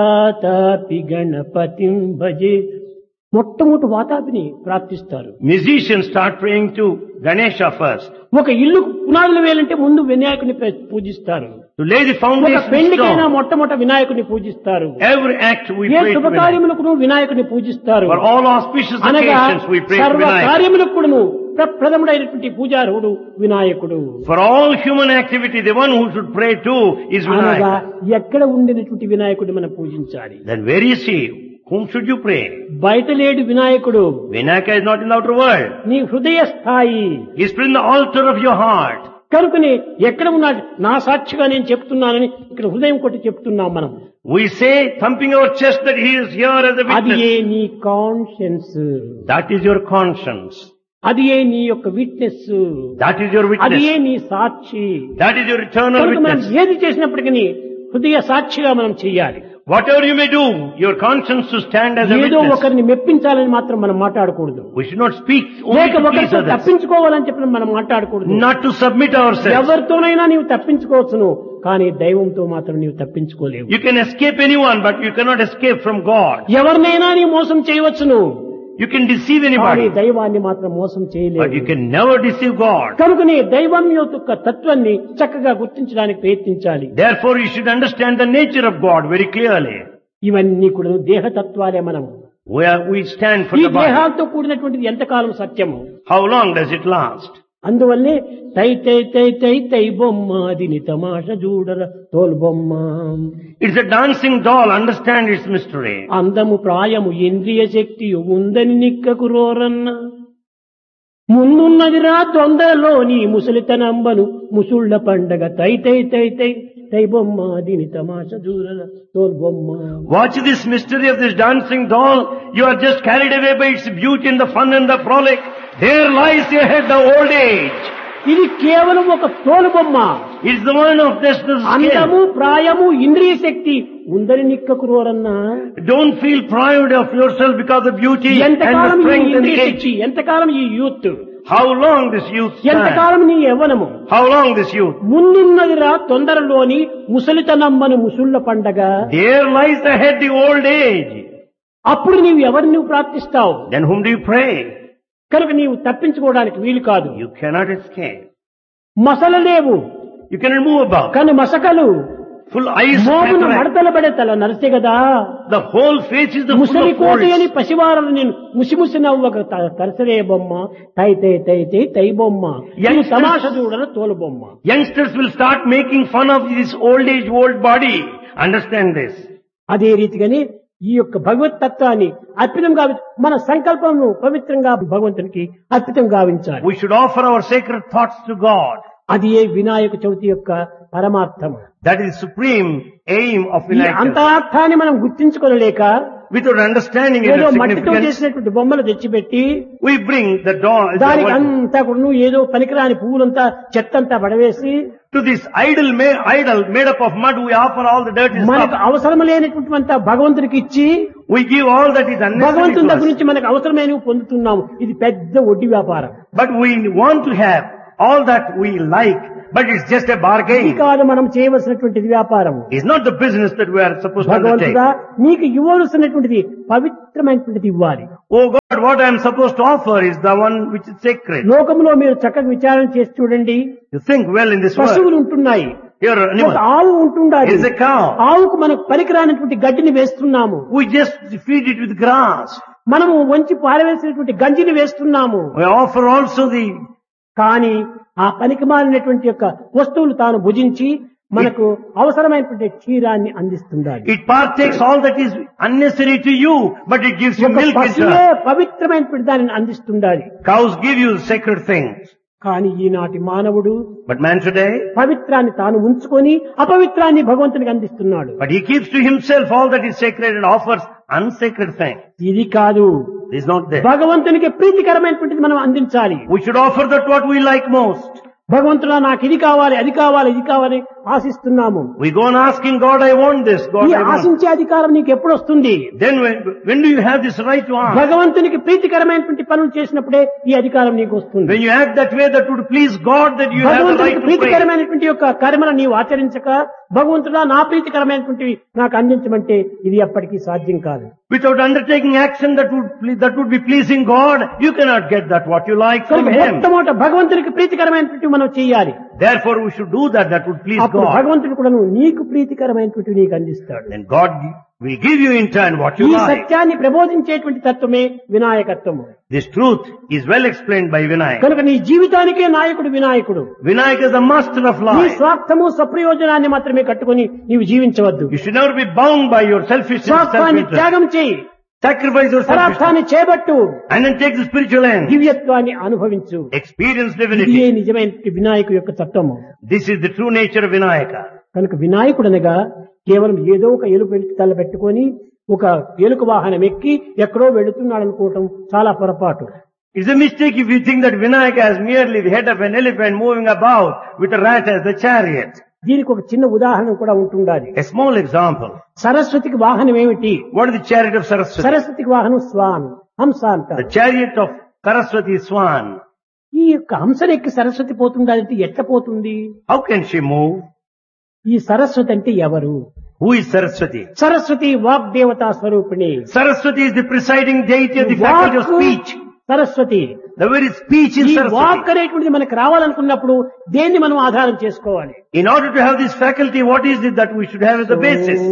వాతాపి గణపతిం భజే, మొట్టమొదటి వాతాపిని ప్రార్థిస్తారు. Musicians start praying to Ganesha first. ఒక ఇల్లు పునాదులు వేయాలంటే ముందు వినాయకుని పూజిస్తారు. To lay the ఒక foundation పెళ్లికైనా stone. మొట్టమొదట వినాయకుని పూజిస్తారు. Every act we A pray to Vinayaka. శుభకార్యములకు వినాయకుని పూజిస్తారు. For all auspicious అనగా occasions we pray to సర్వ Vinayaka. కార్యములకు కూడాను ప్రప్రథముడైనటువంటి పూజారుడు వినాయకుడు. For all human activity, the one who should pray to is అనగా Vinayaka. ఎక్కడ ఉండినటువంటి వినాయకుడు మనం పూజించాలి. Then where is he? Whom should you pray? బయట లేడు వినాయకుడు, Vinayaka is not in the outer world. నీ హృదయ స్థాయి. He is in the altar of your heart. కనుకనే ఎక్కడ ఉన్నాడు, నా సాక్షిగా నేను చెప్తున్నానని ఇక్కడ హృదయం కొట్టి చెప్తున్నాం మనం. We say, thumping our chest, that he is here as a అది witness. ఏ నీ conscience, That is your conscience. అది ఏ నీ యొక్క విట్నెస్, That is your అది ఏ witness. నీ సాక్షి. That is your eternal కనుక మనం witness. ఏది చేసినప్పటికీ హృదయ సాక్షిగా మనం చేయాలి. Whatever you may do, your conscience to stand as a ఏదో witness. ఒకరిని మెప్పించాలని మాత్రం మనం మాట్లాడకూడదు. We should not speak only లేక to please ఒకరితో others. తప్పించుకోవాలని చెప్పి మనం మాట్లాడకూడదు. Not to submit ourselves. ఎవరితోనైనా నీవు తప్పించుకోవచ్చును, కానీ దైవంతో మాత్రం నీవు తప్పించుకోలేవు. You can escape anyone, but you cannot escape from God. ఎవరినైనా నీ మోసం చేయవచ్చును, You can deceive కానీ anybody, దైవాన్ని మాత్రం మోసం but you చేయలేవు. can never deceive God. కనుకనే దైవం యొక్క తత్వాన్ని చక్కగా గుర్తించడానికి ప్రయత్నించాలి. Therefore, you should understand the nature of God very clearly. ఇవన్నీ కూడా దేహతత్వాలే. మనం We stand for ఈ the body. దేహాలతో కూడినటువంటిది ఎంతకాలం సత్యము. How long does it last? అందువల్లే తై తై తై తై తై బొమ్మ దిని తమాష చూడర తోలు బొమ్మ, It's a dancing doll. Understand its mystery. అందము ప్రాయము ఇంద్రియ శక్తి ఉందని నిక్కకు రోరన్న, ముందున్నదిరా తొందరలోని ముసలితనంబను ముసుళ్ల పండగ తై తై తై తై తై బొమ్మ దీని తమాష చూడర తోలు బొమ్మ. Watch this mystery of this dancing doll. You are just carried away by its beauty and the fun and the frolic. There lies ahead the old age. ఇది కేవలం ఒక తోలు బొమ్మ. It's the one of this అందము skin. ప్రాయము ఇంద్రియ శక్తి ఉందని నిక్కకు రోరన్నా, Don't feel proud of yourself because of beauty and the ఎంతకాలం ఈ strength and ఇంద్రియ the age. శక్తి, ఎంతకాలం ఈ youth, How long this youth stand? ఎంతకాలం నీ యవ్వనము. How long this youth? ముందున్నదిరా తొందరలోని ముసలితనమ్మను ముసుళ్ల పండగ. There lies ahead the old age. అప్పుడు నీవు ఎవరిని నువ్వు ప్రార్థిస్తావు? Then whom do you pray? కనుక నీవు తప్పించుకోవడానికి వీలు కాదు. You cannot escape. మసలలేవు You cannot move about. కను మసకలు, Full eyes మోమున cataract. మడతల పడే తల నరిసే కదా. The whole face is the full ముసలి of కోటి అని folds. పసివారలు నేను ముసిముసి నవ్వక తరసరే బొమ్మ తై తై తై తై తై బొమ్మ, ఇది Youngsters- తమాష చూడల తోలు బొమ్మ. Youngsters will start making fun of this old age, old body. Understand this. అదే రీతిగానే ఈ యొక్క భగవత్ తత్వాన్ని అర్పితం గావించాలి. మన సంకల్పంను పవిత్రంగా భగవంతునికి అర్పితం గావించాలి. We should offer our sacred thoughts to God. అది ఏ వినాయక చవితి యొక్క పరమార్థం. That is supreme aim of ఈ Vinayaka. అంతరార్థాన్ని మనం గుర్తించుకోలేక without understanding ఏదో its మట్టితో significance. చేసినటువంటి బొమ్మలు తెచ్చిపెట్టి We bring the doll దానికి అంతా కూడా ఏదో పనికిరాని పువ్వులంతా చెత్తంతా పడవేసి to this idol made up of mud. We offer all the dirty మనకు stuff. అవసరం లేనటువంటి భగవంతునికి ఇచ్చి We give all that is unnecessary భగవంతుని to దగ్గర us. నుంచి మనకు అవసరమైనవి పొందుతున్నాము. ఇది పెద్ద వడ్డీ వ్యాపారం. But we want to have all that we like, but it's just a ఇది bargain. కాదు మనం చేయవలసినటువంటిది వ్యాపారం. It's not the business that we are supposed to undertake. భగవంతుడా నీకు ఇవ్వవలసినటువంటిది పవిత్రమైనటువంటిది ఇవ్వాలి. Oh God, what I am supposed to offer is the one which is sacred. లోకంలో మీరు చక్కగా విచారణ చేసి చూడండి. You think well in this world. పశువులు ఉంటున్నాయి, Here are ఒక animals. ఆవు ఉంటుండాలి. It is a cow. ఆవుకు మనకు పనికిరానటువంటి గడ్డిని వేస్తున్నాము. We just feed it with grass. మనము వంచి పారవేసినటువంటి గంజిని వేస్తున్నాము. We offer also the కానీ ఆ పనికి మాలినటువంటి యొక్క వస్తువులు తాను భుజించి మనకు అవసరమైనటువంటి క్షీరాన్ని అందిస్తుండాలి. It partakes all that is unnecessary to you, but it gives you ఒక milk in పశువే turn. పవిత్రమైనటువంటి దానిని అందిస్తుండాలి. Cows give you sacred things. కానీ ఈనాటి మానవుడు But man today, పవిత్రాన్ని తాను ఉంచుకొని అపవిత్రాన్ని భగవంతునికి అందిస్తున్నాడు. but he keeps to himself all that is sacred and offers unsacred things. ఇది కాదు, It is not there. భగవంతునికి ప్రీతికరమైనటువంటిది మనం అందించాలి. We should offer that what we like most. భగవంతుడా నాకు ఇది కావాలి, అది కావాలి, ఇది కావాలి ఆశిస్తున్నాము. We go on asking God, I want this, God, ఈ I want. ఆశించే అధికారం నీకు ఎప్పుడు వస్తుంది? Then when do you have this right to ask? భగవంతునికి ప్రీతికరమైనటువంటి పనులు చేసినప్పుడే ఈ అధికారం నీకు వస్తుంది. When you act that way, that would please God, that you have the right భగవంతునికి to pray. ప్రీతికరమైనటువంటి యొక్క కర్మను నీవు ఆచరించక భగవంతుడా నా ప్రీతికరమైనటువంటివి నాకు అందించమంటే ఇది ఎప్పటికీ సాధ్యం కాదు. Without undertaking action that would be pleasing God, you cannot get that what you like from కనుక Him. మొట్టమొదట భగవంతునికి ప్రీతికరమైనటువంటివి మనం చేయాలి. Therefore we should do that would please అప్పుడు God. భగవంతుడు కూడా నీకు ప్రీతికరమైనటువంటివి నీకు అందిస్తాడు. Then God will give you in turn what you ఈ like. సత్యాన్ని ప్రబోధించేటువంటి తత్వమే వినాయకత్వము. This truth is well explained by Vinayak. కనుక నీ జీవితానికే నాయకుడు వినాయకుడు. Vinayak is the master of నీ life. స్వార్థము స్వప్రయోజనాన్ని మాత్రమే కట్టుకొని నీవు జీవించవద్దు. You should never be bound by your selfish స్వార్థాన్ని self-interest. త్యాగం చేయి, Sacrifice your selfish పరార్థాన్ని చేపట్టు, and then take the spiritual end. దివ్యత్వాన్ని అనుభవించు. Experience ఇదే divinity. నిజమైన వినాయకుడు యొక్క తత్వము. This is the true nature of Vinayaka. కనుక వినాయకుడు అనగా కేవలం ఏదో ఒక ఎలుక తల పెట్టుకొని ఒక ఎలుక వాహనం ఎక్కి ఎక్కడో వెళుతున్నాడు అనుకోవటం చాలా పొరపాటు. It's a mistake if you think that Vinayaka is merely the head of an elephant moving about with a rat as the chariot. దీనికి ఒక చిన్న ఉదాహరణ కూడా ఉంటుండాలి. A small example. సరస్వతికి వాహనం ఏమిటి? What is the chariot of Saraswati? సరస్వతికి వాహనం స్వాన్, హంస The అంటారు. chariot of Saraswati is swan. ఈ యొక్క హంసను ఎక్కి సరస్వతి పోతుండాలంటే ఎట్లా పోతుంది? How can she move? ఈ సరస్వతి అంటే ఎవరు? Who is Saraswati? సరస్వతి వాగ్దేవతా స్వరూపిణి. Saraswati is the presiding deity of the faculty of speech. Saraswati. The very speech ఈ is వాక్ Saraswati. అనేటువంటిది మనకు రావాలనుకున్నప్పుడు దేన్ని మనం ఆధారం చేసుకోవాలి? In order to have this faculty, what is it that we should have as a basis?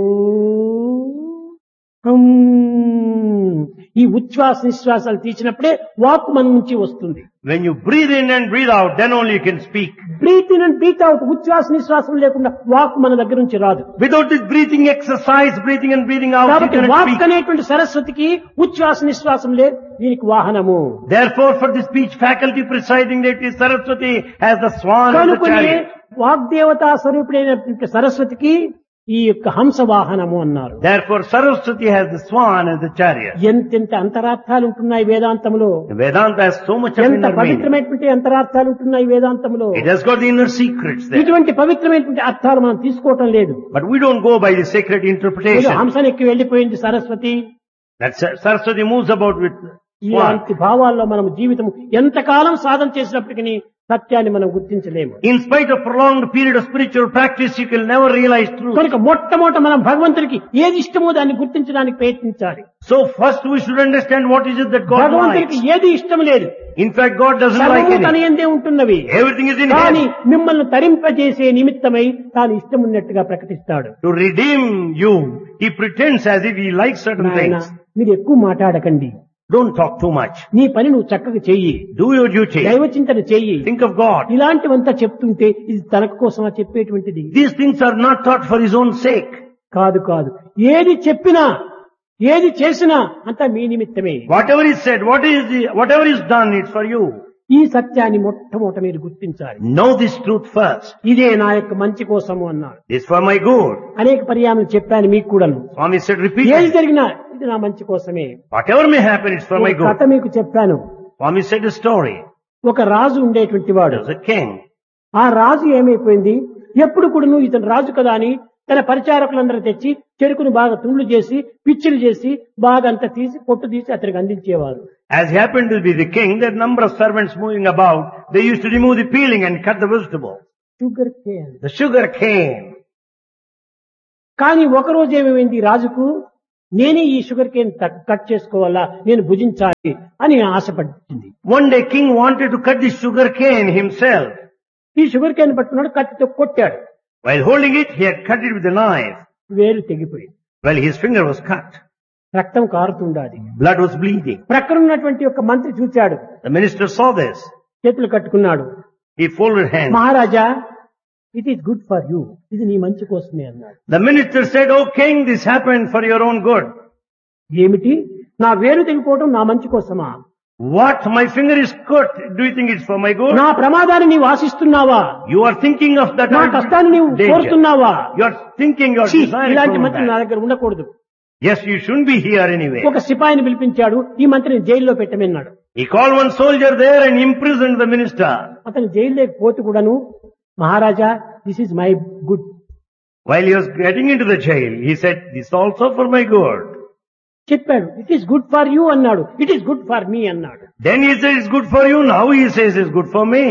ఈ ఉచ్ఛ్వాస నిశ్వాసాలు తీసినప్పుడే వాక్ మన నుంచి వస్తుంది. When you breathe in and breathe out, then only you can speak. Breath in and breath out, ఉచ్ఛ్వాస నిశ్వాసం లేకుండా walk మన దగ్గర నుంచి రాదు. Without this breathing exercise, breathing and breathing out, you కాబట్టి cannot వాక్ speak. అనేటువంటి సరస్వతికి ఉచ్ఛ్వాస నిశ్వాసం లేదు, దీనికి వాహనము. Therefore, for the speech faculty presiding deity, Saraswati has the swan and the కనుకనే chariot. వాగ్దేవతా స్వరూపుడైనటువంటి సరస్వతికి ఈ యొక్క హంస వాహనము అన్నారు. Therefore, Saraswati has the swan and the chariot. ఎంతెంత అంతరార్థాలు ఉంటున్నాయి వేదాంతములో. Vedanta has so much of ఎంత inner meaning. పవిత్రమైనటువంటి అంతరార్థాలు ఉంటున్నాయి వేదాంతములో. It has got the inner secrets there. ఇటువంటి పవిత్రమైనటువంటి అర్థాలు మనం తీసుకోవటం లేదు. But we don't go by the sacred ఏదో interpretation. హంసనెక్కి వెళ్లిపోయింది Saraswati. That Saraswati moves about with swan. ఇలాంటి భావాల్లో మనం జీవితం ఎంతకాలం సాధన చేసినప్పటికీ సత్యాన్ని మనం గుర్తించలేము. In spite of prolonged period of spiritual practice, you can never realize truth. కనుక మొట్టమొదట మనం భగవంతునికి ఏది ఇష్టమో దాన్ని గుర్తించడానికి ప్రయత్నించాలి. So first we should understand what is it that God భగవంతునికి likes. ఏది ఇష్టం లేదు. In fact, God doesn't like సర్వము తన anything. యందే ఉంటున్నవి. Everything is in కానీ Him. మిమ్మల్ని తరింపజేసే నిమిత్తమై తాను ఇష్టం ఉన్నట్టుగా ప్రకటిస్తాడు. To redeem you, He pretends as if He likes certain నాయనా, things. మీరు ఎక్కువ మాట్లాడకండి, Don't talk too much. నీ పని నువ్వు చక్కగా చెయ్యి, Do your duty. దైవ చింతన చెయ్యి, Think of God. ఇలాంటివంతా చెప్తుంటే ఇది తన కోసమా చెప్పేటువంటిది? These things are not taught for His own sake. కాదు కాదు. ఏది చెప్పినా ఏది చేసినా అంతా మీ నిమిత్తమే. Whatever is said, whatever is done, it's for you. ఈ సత్యాన్ని మొట్టమొదట మీరు గుర్తించాలి. Know this truth first. ఇదే నా యొక్క మంచి కోసము అన్నారు. This is for my good. అనేక పర్యాయం చెప్పాను మీకు కూడాను. Swami said ఏది repeatedly. జరిగినా ఇది ఏమైనప్పటికీ నా మంచి కోసమే. Whatever may happen, it's for my ఒక కథ good. మీకు చెప్పాను. Swami said a story. ఒక రాజు ఉండేటువంటి వాడు. There was a king. ఆ రాజు ఏమైపోయింది, ఎప్పుడు కూడా నువ్వు ఇతను రాజు కదా అని తన పరిచారకులందరూ తెచ్చి చెరుకును బాగా తుండ్లు చేసి పిచ్చిలు చేసి బాగా అంతా తీసి పొట్టు తీసి అతనికి అందించేవారు. As he happened to be the king, there were a number of servants moving about. They used to remove the peeling and cut the vegetable. Sugar cane. The sugar cane. కానీ ఒకరోజు ఏమైంది, రాజుకు నేనే ఈ షుగర్ కేన్ కట్ చేసుకోవాలా, నేను భుజించాలి అని ఆశపడింది. One day king wanted to cut the sugar cane himself. ఈ షుగర్ కేన్ పట్టుకున్నాడు, కత్తితో కొట్టాడు. While holding it, he had cut it with a knife. వేలు తెగిపోయింది. Well, his finger was cut. రక్తం కారుతుండాది. Blood was bleeding. ప్రక్కన ఉన్నటువంటి ఒక మంత్రి చూచాడు, The minister saw this. చేతులు కట్టుకున్నాడు. He folded hands. Maharaja, it is good for you, ఇది నీ మంచి కోసమే అన్నాడు. The minister said, "Oh king, this happened for your own good." ఏమిటి, నా వేలు తెగిపోవడం నా మంచి కోసమా? What? My finger is cut. Do you think it's for my good? నా ప్రమాదాన్ని నీవు ఆశిస్తున్నావా? You are thinking of that నా కష్టాన్ని నీవు danger. కోరుతున్నావా? You are thinking, you are ఛీ, desiring ఇలాంటి from మంత్రి నా that. దగ్గర ఉండకూడదు. Yes, you shouldn't be here anyway. ఒక సిపాయిని పిలిపించాడు, ఈ మంత్రిని జైల్లో పెట్టమన్నాడు. He called one soldier there and imprisoned the minister. అతను జైల్లోకి పోతూ కూడాను, మహారాజా, this is my good. While he was getting into the jail, he said, "This is also for my good." చెప్పాడు, it is good for you అన్నాడు, it is good for me అన్నాడు. Then he said, "It's good for you." Now he says, "It's good for me."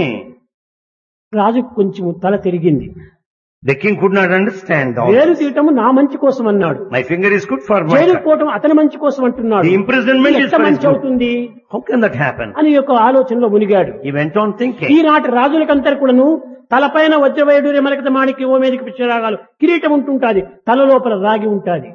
రాజుకు కొంచెం తల తిరిగింది. The king could not understand all వేలు this. తీయటము నా మంచి కోసం అన్నాడు, My finger is good for my jail good. పోవటం అతని మంచి కోసం అంటున్నాడు. The imprisonment is ఎంత for his మంచి good. అవుతుంది How can that happen? అని ఒక ఆలోచనలో మునిగాడు. He went on thinking. ఈనాటి రాజులకందరు కూడాను తలపైన వజ్రవైడు రెమలకత మాణిక్య ఓమేదిక పిచ్చరాగాలు కిరీటం ఉంటుంటాది, తల లోపల రాగి ఉంటాది.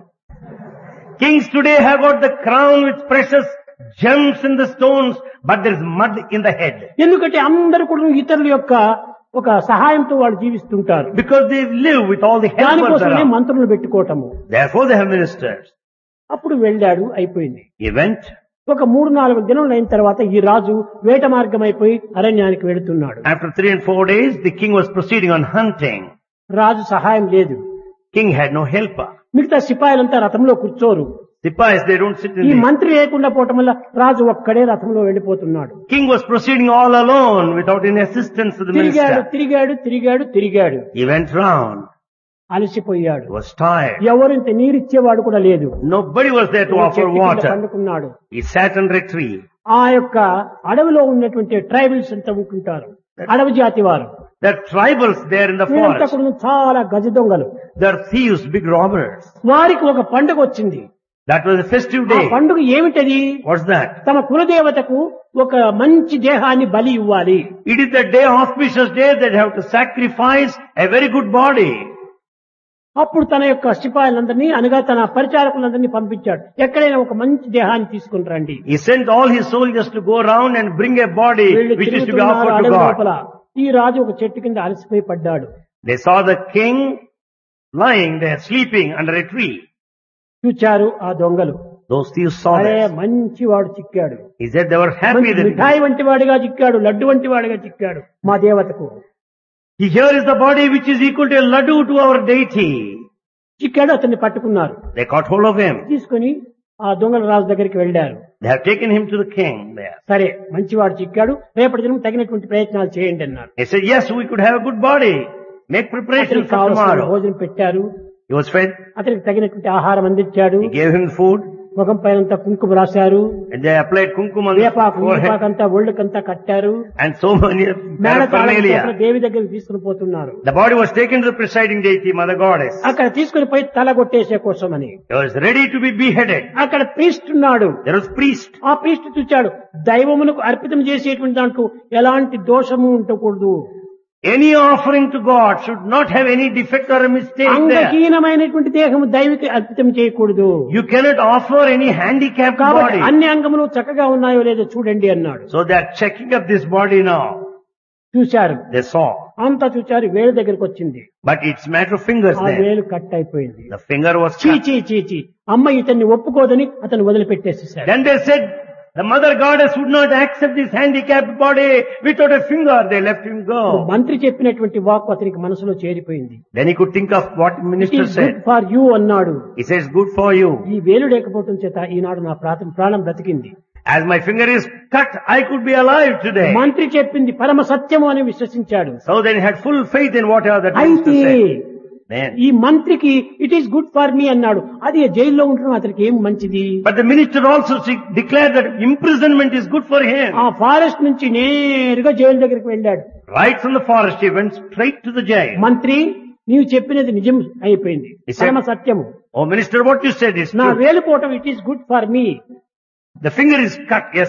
Kings today have got the crown with precious gems in the stones, but there is mud in the head. ఎందుకంటే అందరూ కూడా ఇతరుల యొక్క ఒక సహాయంతో వాళ్ళు జీవిస్తుంటారు. Because they live with all the helpers దానికోసమే around. మంత్రులు పెట్టుకోవటము. Therefore they have ministers. అప్పుడు వెళ్ళాడు, అయిపోయింది. He went. ఒక 3-4 దినాలు అయిన తర్వాత ఈ రాజు వేట మార్గం అయిపోయి అరణ్యానికి వెళుతున్నాడు. After 3 and 4 days, the king was proceeding on hunting. రాజు సహాయం లేదు. King had no helper. మిగతా సిపాయిలంతా రథంలో కూర్చోరు. Sipais, they don't sit in ఈ the... మంత్రి లేకుండా పోవటం వల్ల రాజు ఒక్కడే రథంలో వెళ్ళిపోతున్నాడు. King was proceeding all alone without any assistance to the తిరిగాడు minister. తిరిగాడు తిరిగాడు తిరిగాడు, He went round. అలసిపోయాడు. He was tired. ఎవరింత నీరిచ్చేవాడు కూడా లేదు. Nobody was there to offer చెట్టు కింద water. పండుకున్నాడు. He sat under a tree. ఆ యొక్క అడవిలో ఉన్నటువంటి ట్రైబల్స్ అంతా ఉంటుంటారు, అడవి జాతి వారు. There are tribals there in the వీరంతా forest. కూడా చాలా గజ దొంగలు. There are thieves, big robbers. వారికి ఒక పండుగ వచ్చింది. That was a festive ఆ day. పండుగ ఏమిటది? What's that? తమ కులదేవతకు ఒక మంచి దేహాన్ని బలి ఇవ్వాలి. It is the day, auspicious day, that they have to sacrifice a very good body. అప్పుడు తన యొక్క సిపాయిలందరినీ అనగా తన పరిచారకులందరినీ పంపించాడు, ఎక్కడైనా ఒక మంచి దేహాన్ని తీసుకుని రండి. He sent all his soldiers to go around and bring a body వీళ్ళు which is to be తిరుగుతున్నారు offered to అడవి లోపల. God. ఈ రాజు ఒక చెట్టు కింద అలసిపోయి పడ్డాడు. They saw the king lying there, sleeping under a tree. చూచారు ఆ దొంగలు. Those thieves saw అరే this. మంచి వాడు చిక్కాడు, He said they were happy మంచి that మిఠాయి వంటి వాడిగా చిక్కాడు, లడ్డు వంటి వాడిగా చిక్కాడు మా దేవతకు. here is the body which is equal to a laddu to our deity. చిక్కాడు, అతన్ని పట్టుకున్నారు. They caught hold of him. తీసుకుని ఆ దొంగల రాజు దగ్గరికి వెళ్ళారు. They have taken him to the king there. సరే మంచివాడు చిక్కాడు, రేపటి దినం తగినటువంటి ప్రయత్నాలు చేయండి అన్నారు. He said, "Yes, we could have a good body. Make preparations అతనికి for కావాల్సిన tomorrow." భోజనం పెట్టారు, He was fed. అతనికి తగినటువంటి ఆహారం అందించాడు. He gave him food. ముఖం పైనంతా కుంకుమ రాశారు, And they applied kumkum on his వేపాకు forehead. వేపాకంతా ఒళ్ళకంతా కట్టారు. And so many paraphernalia. దేవి దగ్గరికి తీసుకుని పోతున్నారు. The body was taken to the presiding deity, Mother Goddess. అక్కడ తీసుకుని పోయి తల కొట్టేసే కోసమని He was ready to be beheaded. అక్కడ ప్రీస్ట్ ఉన్నాడు. There was priest. ఆ ప్రీస్ట్ చూచాడు, దైవమునకు అర్పితం చేసేటువంటి దాంట్లో ఎలాంటి దోషము ఉండకూడదు. Any offering to God should not have any defect or a mistake there. అంగహీనమైనటువంటి దేహము దైవకి అర్పితం చేయకూడదు. You cannot offer any handicapped కాబట్టి body. అన్ని అంగములు చక్కగా ఉన్నాయో లేదో చూడండి అన్నాడు. So they are checking up this body now. చూశారు, They saw. అంతా చూచారు, వేలు దగ్గరికి వచ్చింది. But it's matter of fingers ఆ there. వేలు కట్ అయిపోయింది. The finger was చీ cut. చీ చీ చీ, అమ్మ ఇతన్ని ఒప్పుకోదని అతను వదిలిపెట్టేసేసాడు. Then they said, The mother goddess would not accept this handicapped body without a finger. They left him go. మంత్రి చెప్పినటువంటి వాక్కు అతనికి మనసులో చేరిపోయింది. Then he could think of what It minister is said. good for you అన్నాడు. He says, good for you. ఈ వేలు లేకపోవటం చేత ఈనాడు నా ప్రాణం బ్రతికింది. As my finger is cut, I could be alive today. మంత్రి చెప్పింది పరమ సత్యము అని విశ్వసించాడు. So then he had full faith in whatever that అయితే minister said. Then, ఈ మంత్రికి it is good for me అన్నాడు. అది జైల్లో ఉండడం అతనికి ఏం మంచిది. but the minister also declared that imprisonment is good for him. ఆ ఫారెస్ట్ నుంచి నేరుగా జైలు దగ్గరికి వెళ్ళాడు. Right from the forest, he went straight to the jail. మంత్రి నీవు చెప్పినది నిజం అయిపోయింది, He said- పరమ సత్యము. Oh minister, what you said is నా true. వేలు పోవటం it is good for me. The finger is cut. Yes,